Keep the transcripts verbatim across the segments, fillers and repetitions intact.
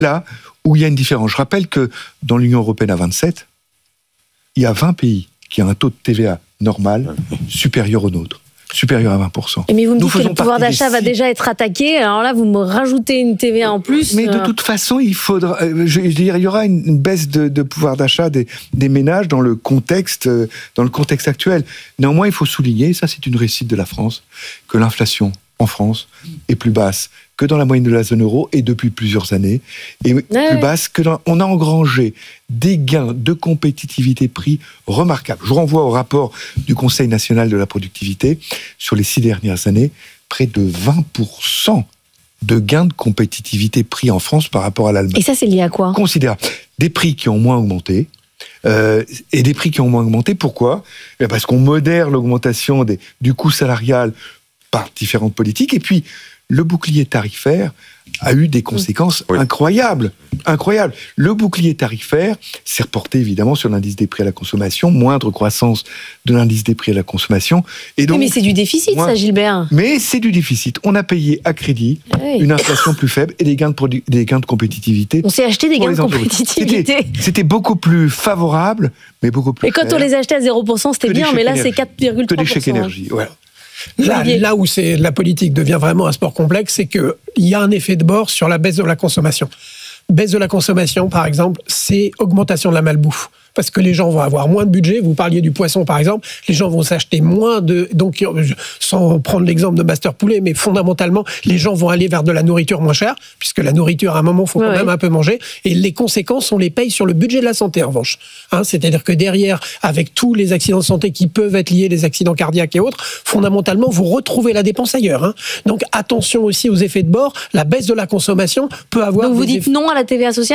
là où il y a une différence. Je rappelle que dans l'Union européenne à vingt-sept, il y a vingt pays qui ont un taux de T V A normal supérieur au nôtre. Supérieur à vingt pour cent. Et mais vous me Nous dites que le pouvoir d'achat va six... déjà être attaqué, alors là vous me rajoutez une T V A en plus. Mais de toute façon, il faudra, je veux dire, il y aura une baisse de, de pouvoir d'achat des, des ménages dans le contexte, dans le contexte actuel. Néanmoins, il faut souligner, ça c'est une réussite de la France, que l'inflation en France est plus basse que dans la moyenne de la zone euro et depuis plusieurs années, et ouais, plus ouais. basse que dans... On a engrangé des gains de compétitivité prix remarquables. Je vous renvoie au rapport du Conseil national de la productivité sur les six dernières années, près de vingt pour cent de gains de compétitivité prix en France par rapport à l'Allemagne. Et ça, c'est lié à quoi ? Considérable. Des prix qui ont moins augmenté, Euh, et des prix qui ont moins augmenté. Pourquoi ? Parce qu'on modère l'augmentation des, du coût salarial par différentes politiques, et puis le bouclier tarifaire a eu des conséquences oui. incroyables, incroyables. Le bouclier tarifaire s'est reporté évidemment sur l'indice des prix à la consommation, moindre croissance de l'indice des prix à la consommation. Et donc, oui, mais c'est du déficit, moins... ça, Gilbert. Mais c'est du déficit. On a payé à crédit oui. une inflation plus faible et des gains de, produ... des gains de compétitivité. On s'est acheté des gains de compétitivité. C'était, c'était beaucoup plus favorable, mais beaucoup plus Et quand cher. on les achetait à zéro pour cent, c'était bien, mais là, énergie. c'est quatre virgule trois pour cent. Que des chèques énergie, voilà. Là, là où c'est, la politique devient vraiment un sport complexe, c'est qu'il y a un effet de bord sur la baisse de la consommation. Baisse de la consommation, par exemple, c'est augmentation de la malbouffe. Parce que les gens vont avoir moins de budget. Vous parliez du poisson, par exemple. Les gens vont s'acheter moins de... Donc, sans prendre l'exemple de Master Poulet, mais fondamentalement, les gens vont aller vers de la nourriture moins chère, puisque la nourriture, à un moment, il faut quand ouais. même un peu manger. Et les conséquences, on les paye sur le budget de la santé, en revanche. Hein, c'est-à-dire que derrière, avec tous les accidents de santé qui peuvent être liés, les accidents cardiaques et autres, fondamentalement, vous retrouvez la dépense ailleurs. Hein. Donc, attention aussi aux effets de bord. La baisse de la consommation peut avoir... Donc, vous dites effets... non à la T V A sociale ?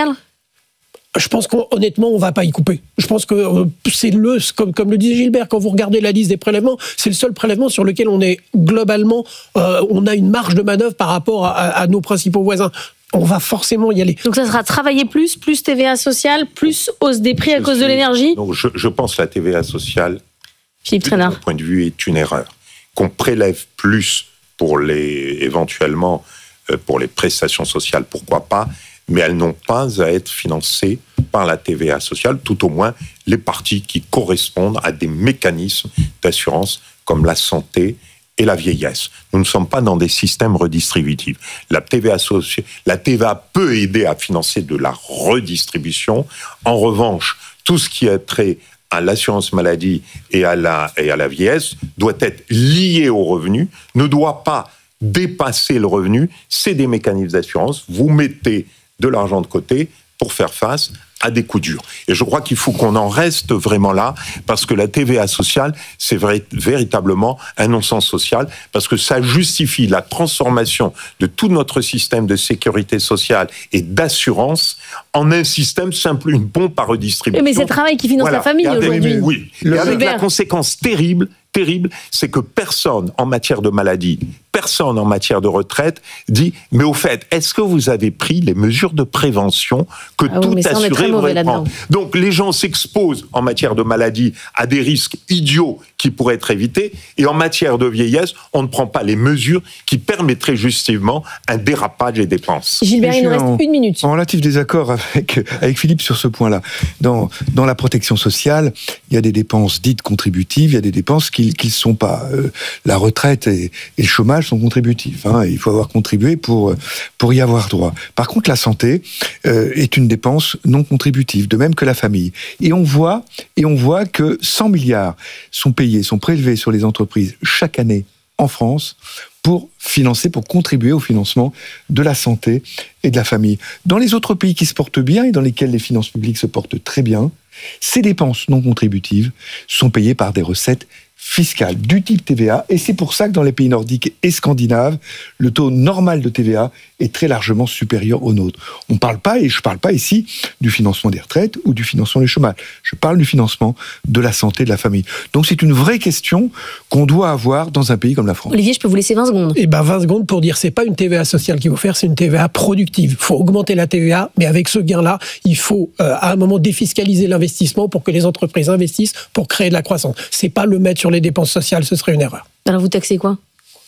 Je pense qu'honnêtement, on ne va pas y couper. Je pense que c'est le, comme, comme le disait Gilbert, quand vous regardez la liste des prélèvements, c'est le seul prélèvement sur lequel on est globalement, euh, on a une marge de manœuvre par rapport à, à nos principaux voisins. On va forcément y aller. Donc ça sera travailler plus, plus T V A sociale, plus hausse des prix à je cause suis, de l'énergie. Donc je, je pense que la T V A sociale, Philippe de Trainard, mon point de vue, est une erreur. Qu'on prélève plus pour les, éventuellement, euh, pour les prestations sociales, pourquoi pas, mais elles n'ont pas à être financées par la T V A sociale, tout au moins les parties qui correspondent à des mécanismes d'assurance comme la santé et la vieillesse. Nous ne sommes pas dans des systèmes redistributifs. La T V A sociale, la T V A peut aider à financer de la redistribution. En revanche, tout ce qui est trait à l'assurance maladie et à la, et à la vieillesse doit être lié au revenu, ne doit pas dépasser le revenu. C'est des mécanismes d'assurance. Vous mettez de l'argent de côté pour faire face à des coups durs. Et je crois qu'il faut qu'on en reste vraiment là, parce que la T V A sociale, c'est vrai, véritablement un non-sens social, parce que ça justifie la transformation de tout notre système de sécurité sociale et d'assurance en un système simple, une pompe à redistribution. Mais c'est le travail qui finance voilà. la famille avec, aujourd'hui. Oui, et avec la conséquence terrible, terrible, c'est que personne en matière de maladie, personne en matière de retraite dit « Mais au fait, est-ce que vous avez pris les mesures de prévention que ah tout oui, assuré devrait prendre ?» Donc les gens s'exposent en matière de maladie à des risques idiots qui pourraient être évités, et en matière de vieillesse, on ne prend pas les mesures qui permettraient justement un dérapage des dépenses. Gilbert, il nous reste en, une minute. En relatif désaccord avec, avec Philippe sur ce point-là. Dans, dans la protection sociale, il y a des dépenses dites contributives, il y a des dépenses qui ne sont pas. Euh, la retraite et, et le chômage sont contributifs. Hein, il faut avoir contribué pour, pour y avoir droit. Par contre, la santé euh, est une dépense non contributive, de même que la famille. Et on voit, et on voit que cent milliards sont payés, sont prélevés sur les entreprises chaque année en France pour financer, pour contribuer au financement de la santé et de la famille. Dans les autres pays qui se portent bien et dans lesquels les finances publiques se portent très bien, ces dépenses non contributives sont payées par des recettes fiscale du type T V A, et c'est pour ça que dans les pays nordiques et scandinaves, le taux normal de T V A est très largement supérieur au nôtre. On ne parle pas, et je ne parle pas ici, du financement des retraites ou du financement du chômage. Je parle du financement de la santé de la famille. Donc c'est une vraie question qu'on doit avoir dans un pays comme la France. Olivier, je peux vous laisser vingt secondes. Eh ben vingt secondes pour dire, c'est pas une T V A sociale qu'il faut faire, c'est une T V A productive. Il faut augmenter la T V A, mais avec ce gain-là, il faut euh, à un moment défiscaliser l'investissement pour que les entreprises investissent pour créer de la croissance. C'est pas le mettre sur les dépenses sociales, ce serait une erreur. Alors vous taxez quoi ?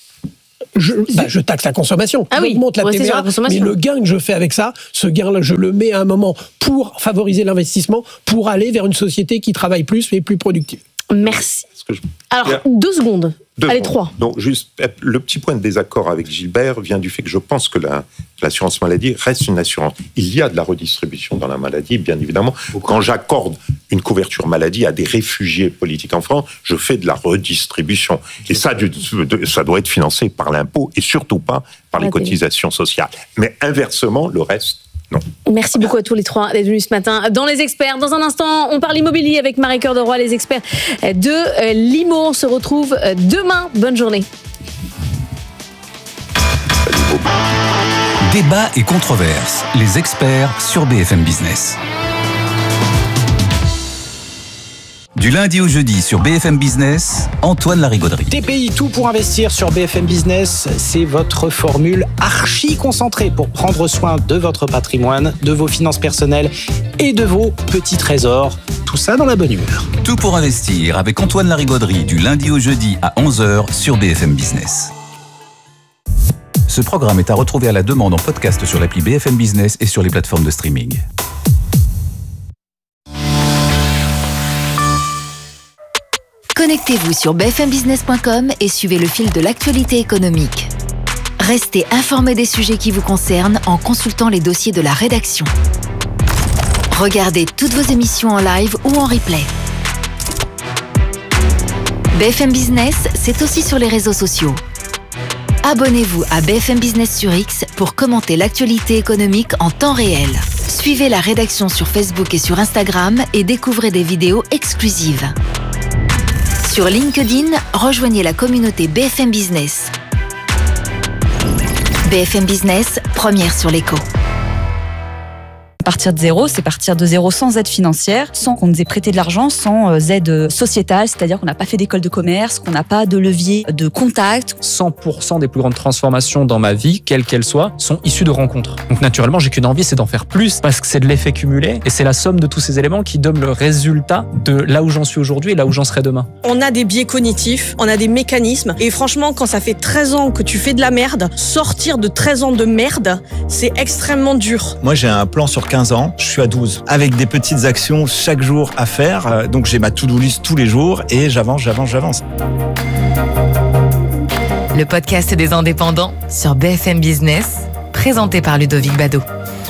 je, bah, je taxe la consommation. Ah oui, j'augmente la T V A, la mais le gain que je fais avec ça, ce gain-là, je le mets à un moment pour favoriser l'investissement, pour aller vers une société qui travaille plus et plus productive. Merci. Je... Alors, Bien. deux secondes. Deux Allez, secondes. trois. Donc, juste, le petit point de désaccord avec Gilbert vient du fait que je pense que la, l'assurance maladie reste une assurance. Il y a de la redistribution dans la maladie, bien évidemment. Pourquoi ? Quand j'accorde une couverture maladie à des réfugiés politiques en France, je fais de la redistribution. Et ça, ça doit être financé par l'impôt et surtout pas par les cotisations sociales. Mais inversement, le reste, non. Merci beaucoup à tous les trois d'être venus ce matin dans Les Experts. Dans un instant, on parle immobilier avec Marie Cœur de Roy, les experts de l'I M O. On se retrouve demain. Bonne journée. Débat et controverses. Les experts sur B F M Business. Du lundi au jeudi sur B F M Business, Antoine Larigauderie. T P I, tout pour investir sur B F M Business, c'est votre formule archi concentrée pour prendre soin de votre patrimoine, de vos finances personnelles et de vos petits trésors. Tout ça dans la bonne humeur. Tout pour investir avec Antoine Larigauderie du lundi au jeudi à onze heures sur B F M Business. Ce programme est à retrouver à la demande en podcast sur l'appli B F M Business et sur les plateformes de streaming. Connectez-vous sur b f m business point com et suivez le fil de l'actualité économique. Restez informé des sujets qui vous concernent en consultant les dossiers de la rédaction. Regardez toutes vos émissions en live ou en replay. B F M Business, c'est aussi sur les réseaux sociaux. Abonnez-vous à B F M Business sur X pour commenter l'actualité économique en temps réel. Suivez la rédaction sur Facebook et sur Instagram et découvrez des vidéos exclusives. Sur LinkedIn, rejoignez la communauté B F M Business. B F M Business, première sur l'écho. Partir de zéro, c'est partir de zéro sans aide financière, sans qu'on nous ait prêté de l'argent, sans aide sociétale, c'est-à-dire qu'on n'a pas fait d'école de commerce, qu'on n'a pas de levier de contact. cent pour cent des plus grandes transformations dans ma vie, quelles qu'elles soient, sont issues de rencontres. Donc naturellement, j'ai qu'une envie, c'est d'en faire plus, parce que c'est de l'effet cumulé, et c'est la somme de tous ces éléments qui donnent le résultat de là où j'en suis aujourd'hui et là où j'en serai demain. On a des biais cognitifs, on a des mécanismes, et franchement, quand ça fait treize ans que tu fais de la merde, sortir de treize ans de merde, c'est extrêmement dur. Moi, j'ai un plan sur quinze ans, je suis à douze, avec des petites actions chaque jour à faire. Donc j'ai ma to-do list tous les jours et j'avance, j'avance, j'avance. Le podcast des indépendants sur B F M Business, présenté par Ludovic Bado.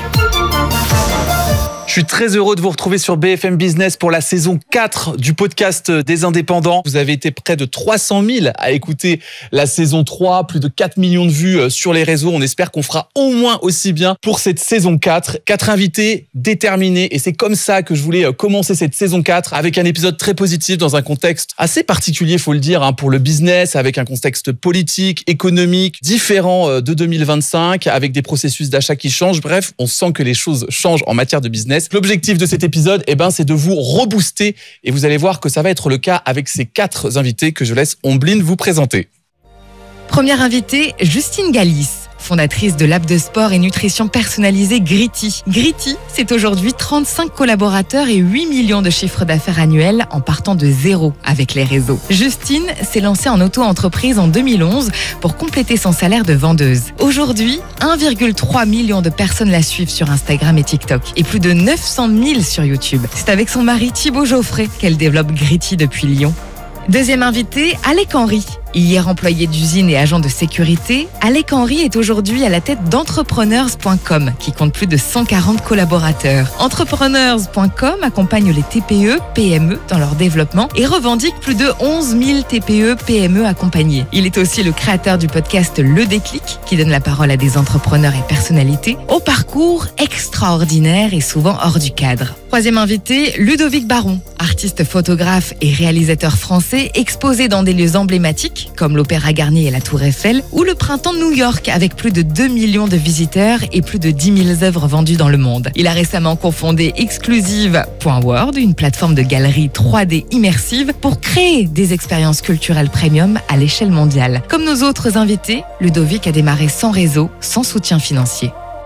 Je suis très heureux de vous retrouver sur B F M Business pour la saison quatre du podcast des indépendants. Vous avez été près de trois cent mille à écouter la saison trois, plus de quatre millions de vues sur les réseaux. On espère qu'on fera au moins aussi bien pour cette saison quatre. Quatre invités déterminés et c'est comme ça que je voulais commencer cette saison quatre avec un épisode très positif dans un contexte assez particulier, faut le dire, hein, pour le business, avec un contexte politique, économique, différent de deux mille vingt-cinq, avec des processus d'achat qui changent. Bref, on sent que les choses changent en matière de business. L'objectif de cet épisode, eh ben, c'est de vous rebooster et vous allez voir que ça va être le cas avec ces quatre invités que je laisse Ombline vous présenter. Première invitée, Justine Galis, fondatrice de l'app de sport et nutrition personnalisée Gritty. Gritty, c'est aujourd'hui trente-cinq collaborateurs et huit millions de chiffres d'affaires annuels en partant de zéro avec les réseaux. Justine s'est lancée en auto-entreprise en deux mille onze pour compléter son salaire de vendeuse. Aujourd'hui, un virgule trois million de personnes la suivent sur Instagram et TikTok et plus de neuf cent mille sur YouTube. C'est avec son mari Thibaut Geoffrey qu'elle développe Gritty depuis Lyon. Deuxième invité, Alec Henry. Hier employé d'usine et agent de sécurité, Alec Henry est aujourd'hui à la tête d'entrepreneurs point com, qui compte plus de cent quarante collaborateurs. Entrepreneurs point com accompagne les T P E, P M E dans leur développement et revendique plus de onze mille T P E, P M E accompagnés. Il est aussi le créateur du podcast Le Déclic, qui donne la parole à des entrepreneurs et personnalités au parcours extraordinaire et souvent hors du cadre. Troisième invité, Ludovic Baron, artiste photographe et réalisateur français, exposé dans des lieux emblématiques comme l'Opéra Garnier et la Tour Eiffel, ou le Printemps de New York avec plus de deux millions de visiteurs et plus de dix mille œuvres vendues dans le monde. Il a récemment cofondé exclusive point world, une plateforme de galerie trois D immersive pour créer des expériences culturelles premium à l'échelle mondiale. Comme nos autres invités, Ludovic a démarré sans réseau, sans soutien financier.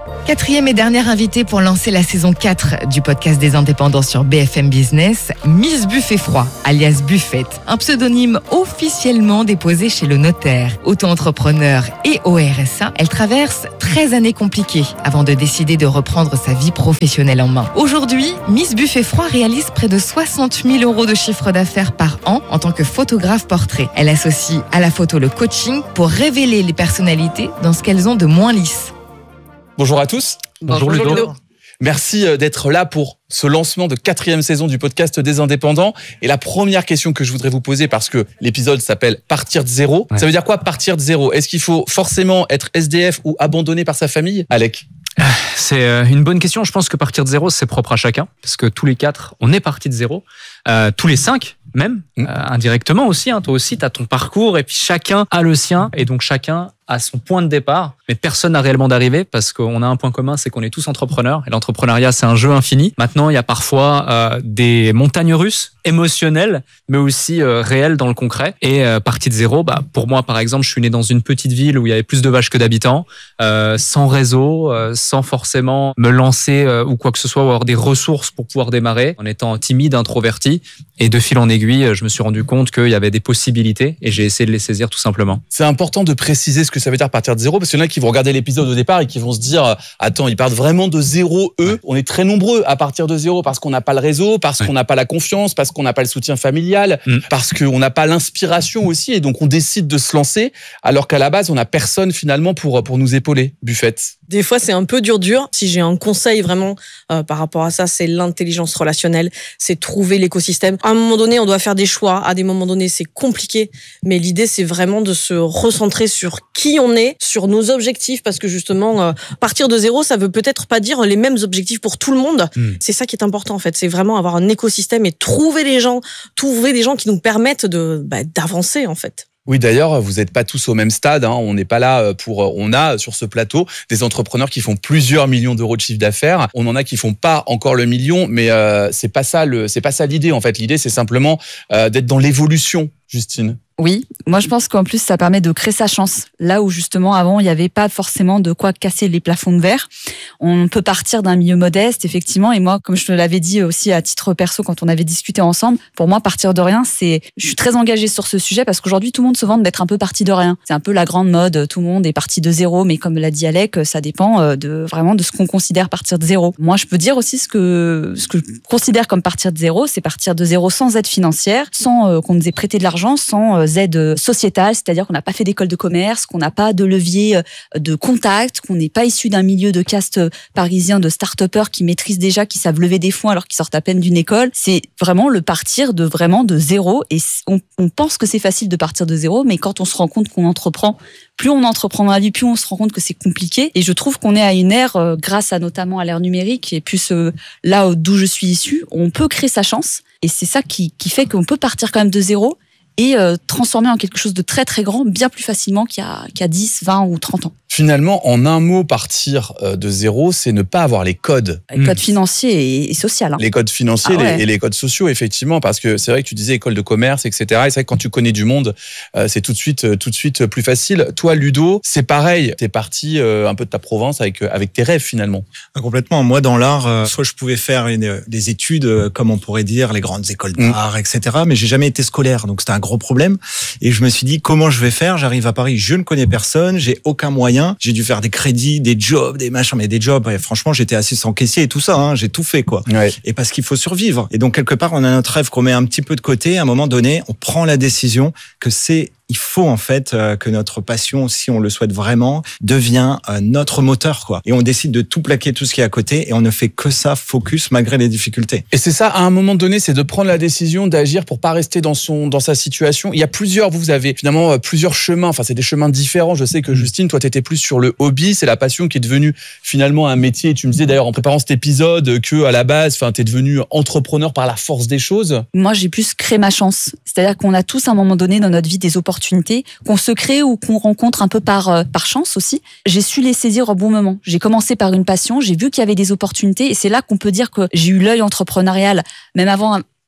Quatrième et dernière invitée pour lancer la saison quatre du podcast des indépendants sur B F M Business, Miss Buffet Froid, alias Buffette, un pseudonyme officiellement déposé chez le notaire. Auto-entrepreneur et au R S A, elle traverse treize années compliquées avant de décider de reprendre sa vie professionnelle en main. Aujourd'hui, Miss Buffet Froid réalise près de soixante mille euros de chiffre d'affaires par an en tant que photographe portrait. Elle associe à la photo le coaching pour révéler les personnalités dans ce qu'elles ont de moins lisse. Bonjour à tous. Bonjour, Bonjour Ludo. Ludo. Merci d'être là pour ce lancement de quatrième saison du podcast des indépendants. Et la première question que je voudrais vous poser, parce que l'épisode s'appelle Partir de zéro. Ouais. Ça veut dire quoi, partir de zéro? Est-ce qu'il faut forcément être S D F ou abandonné par sa famille? Alec? C'est une bonne question. Je pense que partir de zéro, c'est propre à chacun. Parce que tous les quatre, on est partis de zéro. Euh, tous les cinq, même, euh, indirectement aussi. Hein. Toi aussi, tu as ton parcours et puis chacun a le sien. Et donc, chacun a son point de départ. Mais personne n'a réellement d'arrivée parce qu'on a un point commun, c'est qu'on est tous entrepreneurs. Et l'entrepreneuriat, c'est un jeu infini. Maintenant, il y a parfois euh, des montagnes russes émotionnelles, mais aussi euh, réelles dans le concret. Et euh, partie de zéro, bah, pour moi, par exemple, je suis né dans une petite ville où il y avait plus de vaches que d'habitants, euh, sans réseau, euh, sans forcément me lancer euh, ou quoi que ce soit, ou avoir des ressources pour pouvoir démarrer, en étant timide, introverti. Et de fil en aiguille, je me suis rendu compte qu'il y avait des possibilités et j'ai essayé de les saisir tout simplement. C'est important de préciser ce que ça veut dire partir de zéro, parce qu'il y en a qui vont regarder l'épisode au départ et qui vont se dire « Attends, ils partent vraiment de zéro, eux ?» On est très nombreux à partir de zéro parce qu'on n'a pas le réseau, parce ouais. qu'on n'a pas la confiance, parce qu'on n'a pas le soutien familial, mmh. parce qu'on n'a pas l'inspiration aussi, et donc on décide de se lancer, alors qu'à la base, on n'a personne finalement pour, pour nous épauler. Buffette. Des fois, c'est un peu dur, dur. Si j'ai un conseil vraiment euh, par rapport à ça, c'est l'intelligence relationnelle, c'est trouver l'écosystème. À un moment donné, on doit faire des choix. À des moments donnés, c'est compliqué. Mais l'idée, c'est vraiment de se recentrer sur qui on est, sur nos objectifs, parce que justement, euh, partir de zéro, ça veut peut-être pas dire les mêmes objectifs pour tout le monde. Mmh. C'est ça qui est important, en fait. C'est vraiment avoir un écosystème et trouver les gens, trouver des gens qui nous permettent de, bah, d'avancer, en fait. Oui, d'ailleurs, vous n'êtes pas tous au même stade. Hein. On n'est pas là pour. On a sur ce plateau des entrepreneurs qui font plusieurs millions d'euros de chiffre d'affaires. On en a qui font pas encore le million, mais euh, c'est pas ça le. C'est pas ça l'idée en fait. L'idée, c'est simplement euh, d'être dans l'évolution. Justine. Oui, moi je pense qu'en plus ça permet de créer sa chance. Là où justement avant il n'y avait pas forcément de quoi casser les plafonds de verre. On peut partir d'un milieu modeste effectivement, et moi comme je te l'avais dit aussi à titre perso quand on avait discuté ensemble, pour moi partir de rien c'est, je suis très engagée sur ce sujet parce qu'aujourd'hui tout le monde se vante d'être un peu parti de rien. C'est un peu la grande mode, tout le monde est parti de zéro, mais comme l'a dit Alec, ça dépend de vraiment de ce qu'on considère partir de zéro. Moi je peux dire aussi ce que ce que je considère comme partir de zéro, c'est partir de zéro sans aide financière, sans euh, qu'on nous ait prêté de l'argent, sans aide sociétale, c'est-à-dire qu'on n'a pas fait d'école de commerce, qu'on n'a pas de levier de contact, qu'on n'est pas issu d'un milieu de caste parisien de start-upers qui maîtrisent déjà, qui savent lever des fonds alors qu'ils sortent à peine d'une école. C'est vraiment le partir de vraiment de zéro, et on, on pense que c'est facile de partir de zéro, mais quand on se rend compte qu'on entreprend, plus on entreprend dans la vie, plus on se rend compte que c'est compliqué. Et je trouve qu'on est à une ère, euh, grâce à notamment à l'ère numérique et plus euh, là d'où je suis issue, on peut créer sa chance, et c'est ça qui, qui fait qu'on peut partir quand même de zéro et euh, transformer en quelque chose de très très grand bien plus facilement qu'il y a, qu'il y a dix, vingt ou trente ans. Finalement, en un mot, partir de zéro, c'est ne pas avoir les codes. Les codes financiers et sociaux. Hein. Les codes financiers ah ouais. les, et les codes sociaux, effectivement, parce que c'est vrai que tu disais école de commerce, et cetera. Et c'est vrai que quand tu connais du monde, euh, c'est tout de suite, tout de suite plus facile. Toi, Ludo, c'est pareil. T'es parti euh, un peu de ta Provence avec avec tes rêves finalement. Complètement. Moi, dans l'art, euh, soit je pouvais faire une, des études, euh, comme on pourrait dire, les grandes écoles d'art, mmh. et cetera. Mais j'ai jamais été scolaire, donc c'était un gros problème. Et je me suis dit, comment je vais faire? J'arrive à Paris, je ne connais personne, j'ai aucun moyen. J'ai dû faire des crédits, des jobs, des machins, mais des jobs. Et franchement, j'étais assistant caissier et tout ça. Hein, j'ai tout fait, quoi. Ouais. Et parce qu'il faut survivre. Et donc, quelque part, on a notre rêve qu'on met un petit peu de côté. À un moment donné, on prend la décision que c'est... Il faut en fait euh, que notre passion, si on le souhaite vraiment, devient euh, notre moteur, quoi. Et on décide de tout plaquer, tout ce qui est à côté, et on ne fait que ça, focus, malgré les difficultés. Et c'est ça, à un moment donné, c'est de prendre la décision d'agir pour pas rester dans son dans sa situation. Il y a plusieurs, vous, vous avez finalement plusieurs chemins. Enfin, c'est des chemins différents. Je sais que Justine, toi, t'étais plus sur le hobby, c'est la passion qui est devenue finalement un métier. Et tu me disais d'ailleurs en préparant cet épisode que à la base, enfin, t'es devenu entrepreneur par la force des choses. Moi, j'ai plus créé ma chance. C'est-à-dire qu'on a tous à un moment donné dans notre vie des opportunités qu'on se crée ou qu'on rencontre un peu par, euh, par chance aussi. J'ai su les saisir au bon moment. J'ai commencé par une passion, j'ai vu qu'il y avait des opportunités, et c'est là qu'on peut dire que j'ai eu l'œil entrepreneurial, même avant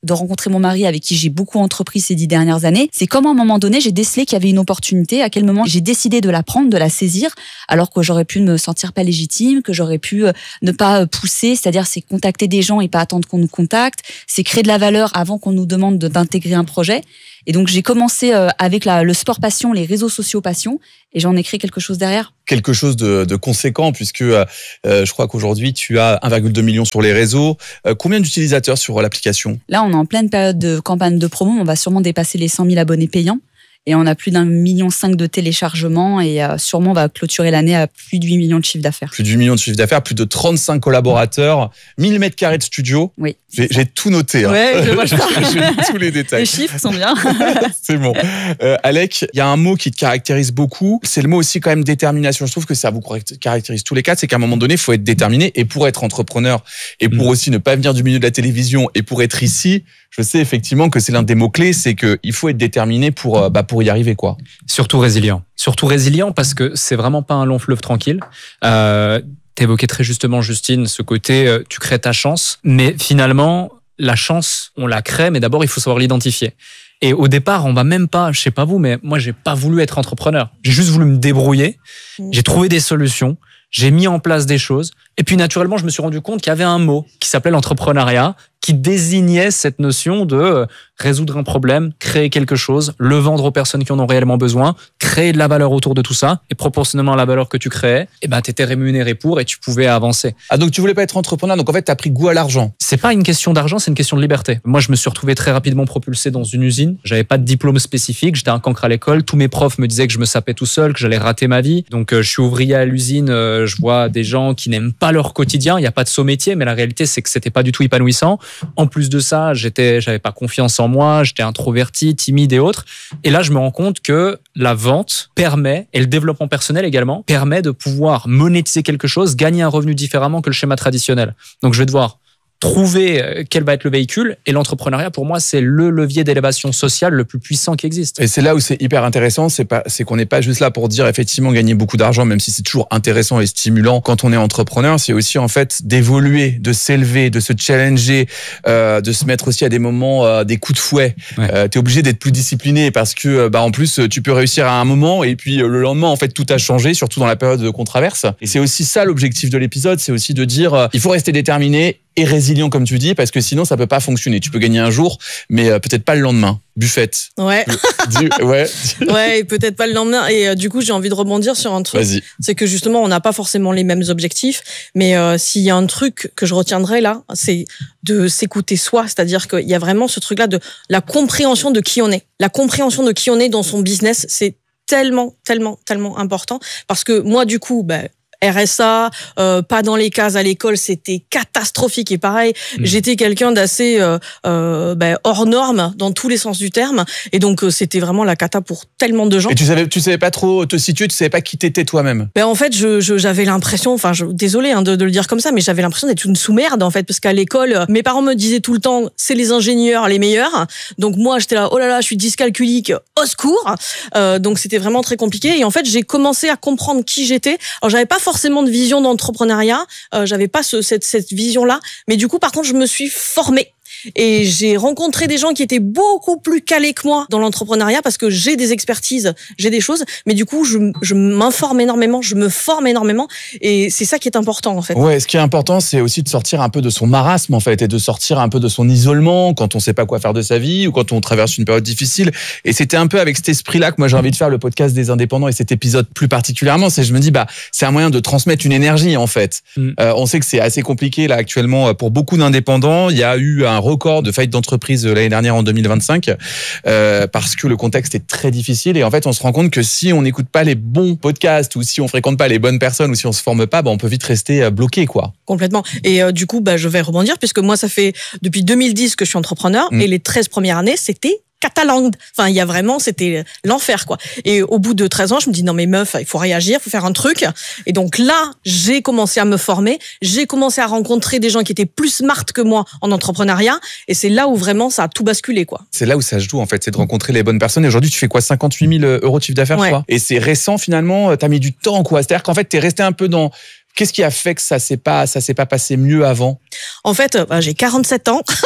de rencontrer mon mari avec qui j'ai beaucoup entrepris ces dix dernières années, c'est comme à un moment donné, j'ai décelé qu'il y avait une opportunité, à quel moment j'ai décidé de la prendre, de la saisir, alors que j'aurais pu me sentir pas légitime, que j'aurais pu ne pas pousser, c'est-à-dire c'est contacter des gens et pas attendre qu'on nous contacte, c'est créer de la valeur avant qu'on nous demande de, d'intégrer un projet. Et donc j'ai commencé avec la, le sport passion, les réseaux sociaux passion, et j'en ai créé quelque chose derrière. Quelque chose de, de conséquent, puisque euh, je crois qu'aujourd'hui tu as un virgule deux million sur les réseaux. Euh, combien d'utilisateurs sur l'application ? Là, on est en pleine période de campagne de promo, on va sûrement dépasser les cent mille abonnés payants. Et on a plus d'un million cinq de téléchargements et euh, sûrement on va clôturer l'année à plus de huit millions de chiffre d'affaires. Plus de huit millions de chiffre d'affaires, plus de trente-cinq collaborateurs, mille mètres carrés de studio. Oui. J'ai, j'ai tout noté. Hein. Ouais, je vois ça. J'ai tous les détails. Les chiffres sont bien. C'est bon. Euh, Alec, il y a un mot qui te caractérise beaucoup. C'est le mot aussi quand même détermination. Je trouve que ça vous caractérise tous les quatre. C'est qu'à un moment donné, il faut être déterminé. Et pour être entrepreneur, et pour mmh. aussi ne pas venir du milieu de la télévision, et pour être ici, je sais effectivement que c'est l'un des mots-clés, c'est qu'il faut être déterminé pour, bah, pour y arriver, quoi. Surtout résilient. Surtout résilient parce que c'est vraiment pas un long fleuve tranquille. Euh, t'évoquais très justement, Justine, ce côté, euh, tu crées ta chance, mais finalement, la chance, on la crée, mais d'abord, il faut savoir l'identifier. Et au départ, on va même pas, je sais pas vous, mais moi, j'ai pas voulu être entrepreneur. J'ai juste voulu me débrouiller. J'ai trouvé des solutions. J'ai mis en place des choses. Et puis, naturellement, je me suis rendu compte qu'il y avait un mot qui s'appelait l'entrepreneuriat, qui désignait cette notion de résoudre un problème, créer quelque chose, le vendre aux personnes qui en ont réellement besoin, créer de la valeur autour de tout ça, et proportionnellement à la valeur que tu créais, eh ben, t'étais rémunéré pour et tu pouvais avancer. Ah, donc tu voulais pas être entrepreneur, donc en fait, t'as pris goût à l'argent. C'est pas une question d'argent, c'est une question de liberté. Moi, je me suis retrouvé très rapidement propulsé dans une usine. J'avais pas de diplôme spécifique, j'étais un cancre à l'école. Tous mes profs me disaient que je me sapais tout seul, que j'allais rater ma vie. Donc, euh, je suis ouvrier à l'usine, euh, je vois des gens qui n'aiment pas leur quotidien. Il y a pas de saut métier, mais la réalité, c'est que c'était pas du tout épanouissant. En plus de ça, j'étais, j'avais pas confiance en moi, j'étais introverti, timide et autres. Et là, je me rends compte que la vente permet, et le développement personnel également, permet de pouvoir monétiser quelque chose, gagner un revenu différemment que le schéma traditionnel. Donc, je vais devoir trouver quel va être le véhicule. Et l'entrepreneuriat, pour moi, c'est le levier d'élévation sociale le plus puissant qui existe. Et c'est là où c'est hyper intéressant, c'est pas, c'est qu'on n'est pas juste là pour dire effectivement gagner beaucoup d'argent, même si c'est toujours intéressant et stimulant quand on est entrepreneur. C'est aussi en fait d'évoluer, de s'élever, de se challenger, euh, de se mettre aussi à des moments euh, des coups de fouet. Ouais. Euh, t'es obligé d'être plus discipliné parce que bah en plus tu peux réussir à un moment et puis le lendemain en fait tout a changé, surtout dans la période qu'on traverse. Et c'est aussi ça l'objectif de l'épisode, c'est aussi de dire euh, il faut rester déterminé et résilient comme tu dis, parce que sinon ça peut pas fonctionner. Tu peux gagner un jour, mais euh, peut-être pas le lendemain. Buffette. Ouais. Dis, ouais. Ouais, et peut-être pas le lendemain. Et euh, du coup, j'ai envie de rebondir sur un truc. Vas-y. C'est que justement, on n'a pas forcément les mêmes objectifs, mais euh, s'il y a un truc que je retiendrai là, c'est de s'écouter soi. C'est-à-dire qu'il y a vraiment ce truc-là de la compréhension de qui on est. La compréhension de qui on est dans son business, c'est tellement, tellement, tellement important. Parce que moi, du coup, ben, R S A, euh, pas dans les cases à l'école, c'était catastrophique. Et pareil, mmh. j'étais quelqu'un d'assez euh, euh, ben, hors norme dans tous les sens du terme. Et donc, euh, c'était vraiment la cata pour tellement de gens. Et tu savais, tu savais pas trop te situer, tu savais pas qui t'étais toi-même. Ben en fait, je, je, j'avais l'impression, enfin, je, désolé hein, de, de le dire comme ça, mais j'avais l'impression d'être une sous-merde en fait, parce qu'à l'école, mes parents me disaient tout le temps, c'est les ingénieurs les meilleurs. Donc moi, j'étais là, oh là là, je suis dyscalculique, au secours. Euh, donc c'était vraiment très compliqué. Et en fait, j'ai commencé à comprendre qui j'étais. Alors, j'avais pas forcément de vision d'entrepreneuriat, euh, j'avais pas ce, cette, cette vision-là, mais du coup, par contre, je me suis formée. Et j'ai rencontré des gens qui étaient beaucoup plus calés que moi dans l'entrepreneuriat parce que j'ai des expertises, j'ai des choses, mais du coup, je, je m'informe énormément, je me forme énormément et c'est ça qui est important en fait. Ouais, ce qui est important, c'est aussi de sortir un peu de son marasme en fait et de sortir un peu de son isolement quand on sait pas quoi faire de sa vie ou quand on traverse une période difficile. Et c'était un peu avec cet esprit-là que moi j'ai envie de faire le podcast des indépendants et cet épisode plus particulièrement. C'est je me dis bah c'est un moyen de transmettre une énergie en fait. Mm. Euh, on sait que c'est assez compliqué là actuellement pour beaucoup d'indépendants. Il y a eu un record de faillite d'entreprise l'année dernière en deux mille vingt-cinq euh, parce que le contexte est très difficile et en fait on se rend compte que si on n'écoute pas les bons podcasts ou si on fréquente pas les bonnes personnes ou si on se forme pas, bah, on peut vite rester bloqué quoi. Complètement. Et euh, du coup bah, je vais rebondir puisque moi ça fait depuis deux mille dix que je suis entrepreneur mmh. et les treize premières années c'était Catalan. Enfin, il y a vraiment, c'était l'enfer, quoi. Et au bout de treize ans, je me dis, non, mais meuf, il faut réagir, il faut faire un truc. Et donc là, j'ai commencé à me former. J'ai commencé à rencontrer des gens qui étaient plus smart que moi en entrepreneuriat. Et c'est là où vraiment ça a tout basculé, quoi. C'est là où ça se joue, en fait. C'est de rencontrer les bonnes personnes. Et aujourd'hui, tu fais quoi? cinquante-huit mille euros de chiffre d'affaires, ouais. quoi. Et c'est récent, finalement. T'as mis du temps, quoi. C'est-à-dire qu'en fait, t'es resté un peu dans... Qu'est-ce qui a fait que ça s'est pas, ça s'est pas passé mieux avant? En fait, bah, j'ai quarante-sept ans.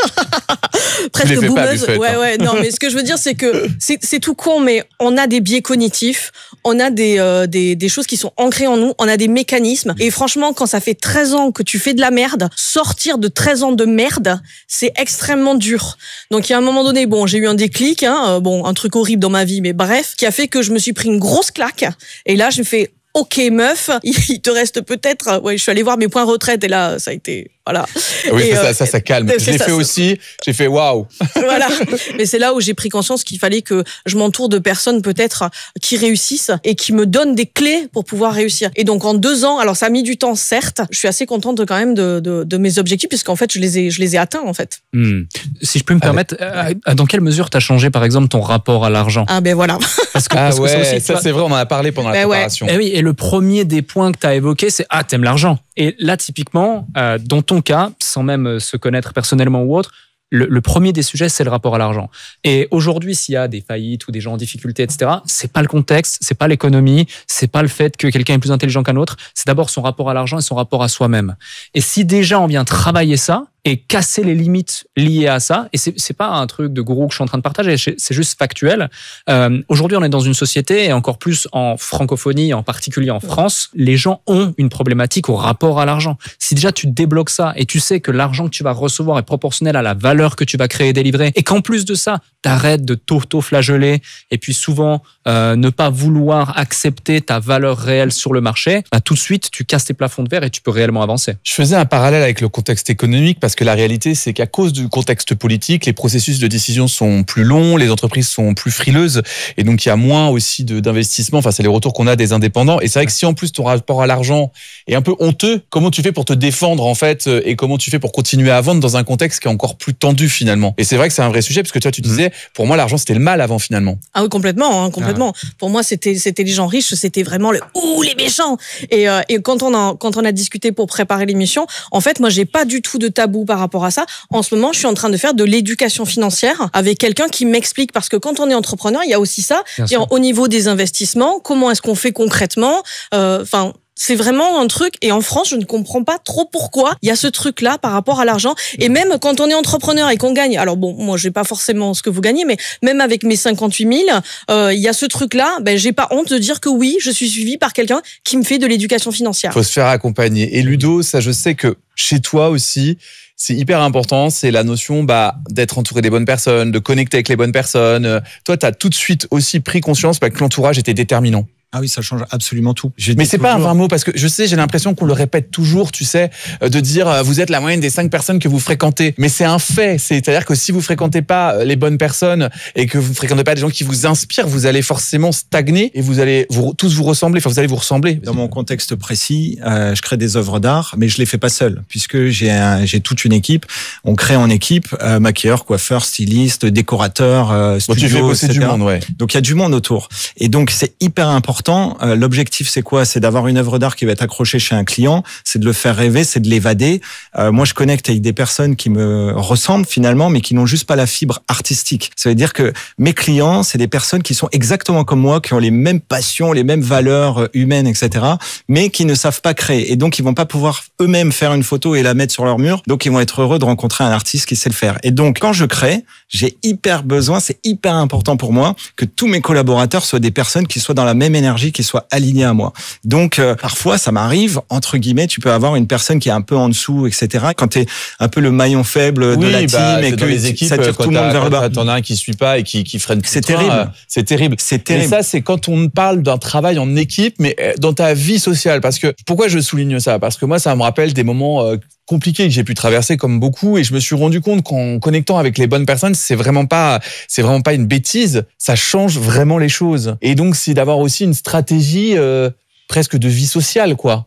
presque les fais pas, boumeuse. Buffett, Ouais, hein. ouais. Non, mais ce que je veux dire, c'est que c'est, c'est tout con, mais on a des biais cognitifs, on a des, euh, des, des choses qui sont ancrées en nous, on a des mécanismes. Et franchement, quand ça fait treize ans que tu fais de la merde, sortir de treize ans de merde, c'est extrêmement dur. Donc, il y a un moment donné, bon, j'ai eu un déclic, hein, euh, bon, un truc horrible dans ma vie, mais bref, qui a fait que je me suis pris une grosse claque. Et là, j'ai fait, ok, meuf, il te reste peut-être, ouais, je suis allée voir mes points retraite et là, ça a été, voilà. Oui, et, ça, euh, ça, ça calme. Je l'ai ça, fait ça, aussi. J'ai fait waouh. Voilà. Mais c'est là où j'ai pris conscience qu'il fallait que je m'entoure de personnes peut-être qui réussissent et qui me donnent des clés pour pouvoir réussir. Et donc en deux ans, alors ça a mis du temps certes, je suis assez contente quand même de, de, de mes objectifs puisqu'en fait je les ai, je les ai atteints en fait. Hmm. Si je peux me permettre, euh, dans quelle mesure t'as changé par exemple ton rapport à l'argent? Ah ben voilà. Parce que, Ah parce que ouais, ça, aussi, tu ça vois- c'est vrai, on en a parlé pendant la Ben ouais. préparation. Eh oui, et le premier des points que tu as évoqué, c'est ah, t'aimes l'argent. Et là, typiquement, euh, dans ton cas, sans même euh, se connaître personnellement ou autre, le, le premier des sujets, c'est le rapport à l'argent. Et aujourd'hui, s'il y a des faillites ou des gens en difficulté, et cetera, c'est pas le contexte, c'est pas l'économie, c'est pas le fait que quelqu'un est plus intelligent qu'un autre, c'est d'abord son rapport à l'argent et son rapport à soi-même. Et si déjà on vient travailler ça, et casser les limites liées à ça. Et c'est, c'est pas un truc de gourou que je suis en train de partager, c'est juste factuel. Euh, aujourd'hui, on est dans une société, et encore plus en francophonie, en particulier en France, les gens ont une problématique au rapport à l'argent. Si déjà tu débloques ça et tu sais que l'argent que tu vas recevoir est proportionnel à la valeur que tu vas créer et délivrer, et qu'en plus de ça, t'arrêtes de t'auto-flageller et puis souvent euh, ne pas vouloir accepter ta valeur réelle sur le marché, bah, tout de suite, tu casses tes plafonds de verre et tu peux réellement avancer. Je faisais un parallèle avec le contexte économique parce que la réalité, c'est qu'à cause du contexte politique, les processus de décision sont plus longs, les entreprises sont plus frileuses et donc il y a moins aussi de, d'investissement. Enfin, c'est les retours qu'on a des indépendants. Et c'est vrai que si en plus ton rapport à l'argent est un peu honteux, comment tu fais pour te défendre en fait et comment tu fais pour continuer à vendre dans un contexte qui est encore plus tendu finalement? Et c'est vrai que c'est un vrai sujet parce que toi, tu disais, pour moi, l'argent c'était le mal avant finalement. Ah oui, complètement, hein, complètement. Ah. Pour moi, c'était c'était les gens riches, c'était vraiment le ouh les méchants. Et, euh, et quand on a quand on a discuté pour préparer l'émission, en fait, moi, j'ai pas du tout de tabou par rapport à ça. En ce moment, je suis en train de faire de l'éducation financière avec quelqu'un qui m'explique, parce que quand on est entrepreneur, il y a aussi ça. Au niveau des investissements, comment est-ce qu'on fait concrètement? Enfin. Euh, C'est vraiment un truc, et en France, je ne comprends pas trop pourquoi il y a ce truc-là par rapport à l'argent. Et même quand on est entrepreneur et qu'on gagne, alors bon, moi, j'ai pas forcément ce que vous gagnez, mais même avec mes cinquante-huit mille, euh, il y a ce truc-là, ben, j'ai pas honte de dire que oui, je suis suivie par quelqu'un qui me fait de l'éducation financière. Faut se faire accompagner. Et Ludo, ça, je sais que chez toi aussi, c'est hyper important, c'est la notion bah, d'être entouré des bonnes personnes, de connecter avec les bonnes personnes. Toi, tu as tout de suite aussi pris conscience bah, que l'entourage était déterminant. Ah oui, ça change absolument tout. Je Mais c'est toujours... pas un vain mot, parce que je sais, j'ai l'impression qu'on le répète toujours, tu sais, de dire vous êtes la moyenne des cinq personnes que vous fréquentez. Mais c'est un fait, c'est-à-dire que si vous fréquentez pas les bonnes personnes et que vous fréquentez pas des gens qui vous inspirent, vous allez forcément stagner et vous allez vous, tous vous ressembler. Enfin, vous allez vous ressembler. Dans mon contexte précis, euh, je crée des œuvres d'art, mais je les fais pas seul, puisque j'ai un, j'ai toute une équipe. On crée en équipe, euh, maquilleur, coiffeur, styliste, décorateur, euh, studio, bon, tu fais bosser et cetera. Du monde, ouais. Donc il y a du monde autour. Et donc c'est hyper important. Euh, l'objectif, c'est quoi? C'est d'avoir une œuvre d'art qui va être accrochée chez un client, c'est de le faire rêver, c'est de l'évader. Euh, moi, je connecte avec des personnes qui me ressemblent finalement, mais qui n'ont juste pas la fibre artistique. Ça veut dire que mes clients, c'est des personnes qui sont exactement comme moi, qui ont les mêmes passions, les mêmes valeurs humaines, et cetera, mais qui ne savent pas créer. Et donc, ils vont pas pouvoir eux-mêmes faire une photo et la mettre sur leur mur. Donc, ils vont être heureux de rencontrer un artiste qui sait le faire. Et donc, quand je crée, j'ai hyper besoin, c'est hyper important pour moi que tous mes collaborateurs soient des personnes qui soient dans la même énergie, qui soient alignées à moi. Donc, euh, parfois, ça m'arrive, entre guillemets, tu peux avoir une personne qui est un peu en dessous, et cetera. Quand t'es un peu le maillon faible oui, de la team bah, et que les équipes, ça tire tout le monde vers le bas. T'en as un qui suit pas et qui, qui freine tout c'est le train, terrible. Euh, c'est terrible. C'est terrible. Et ça, c'est quand on parle d'un travail en équipe, mais dans ta vie sociale. Parce que, pourquoi je souligne ça? Parce que moi, ça me rappelle des moments euh, compliqué que j'ai pu traverser comme beaucoup, et je me suis rendu compte qu'en connectant avec les bonnes personnes, c'est vraiment pas, c'est vraiment pas une bêtise, ça change vraiment les choses. Et donc, c'est d'avoir aussi une stratégie euh, presque de vie sociale, quoi.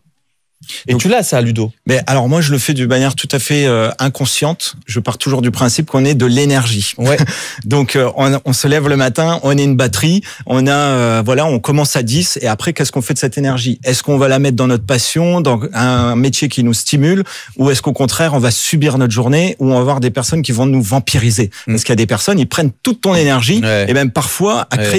Et donc, tu l'as, ça, Ludo? Mais alors moi, je le fais d'une manière tout à fait euh, inconsciente. Je pars toujours du principe qu'on est de l'énergie. Ouais. Donc euh, on, on se lève le matin, on est une batterie, on a euh, voilà, on commence à dix, et après, qu'est-ce qu'on fait de cette énergie? Est-ce qu'on va la mettre dans notre passion, dans un métier qui nous stimule, ou est-ce qu'au contraire, on va subir notre journée, ou on va avoir des personnes qui vont nous vampiriser? Mmh. Parce qu'il y a des personnes, ils prennent toute ton énergie, ouais. et même parfois à ouais. crédit.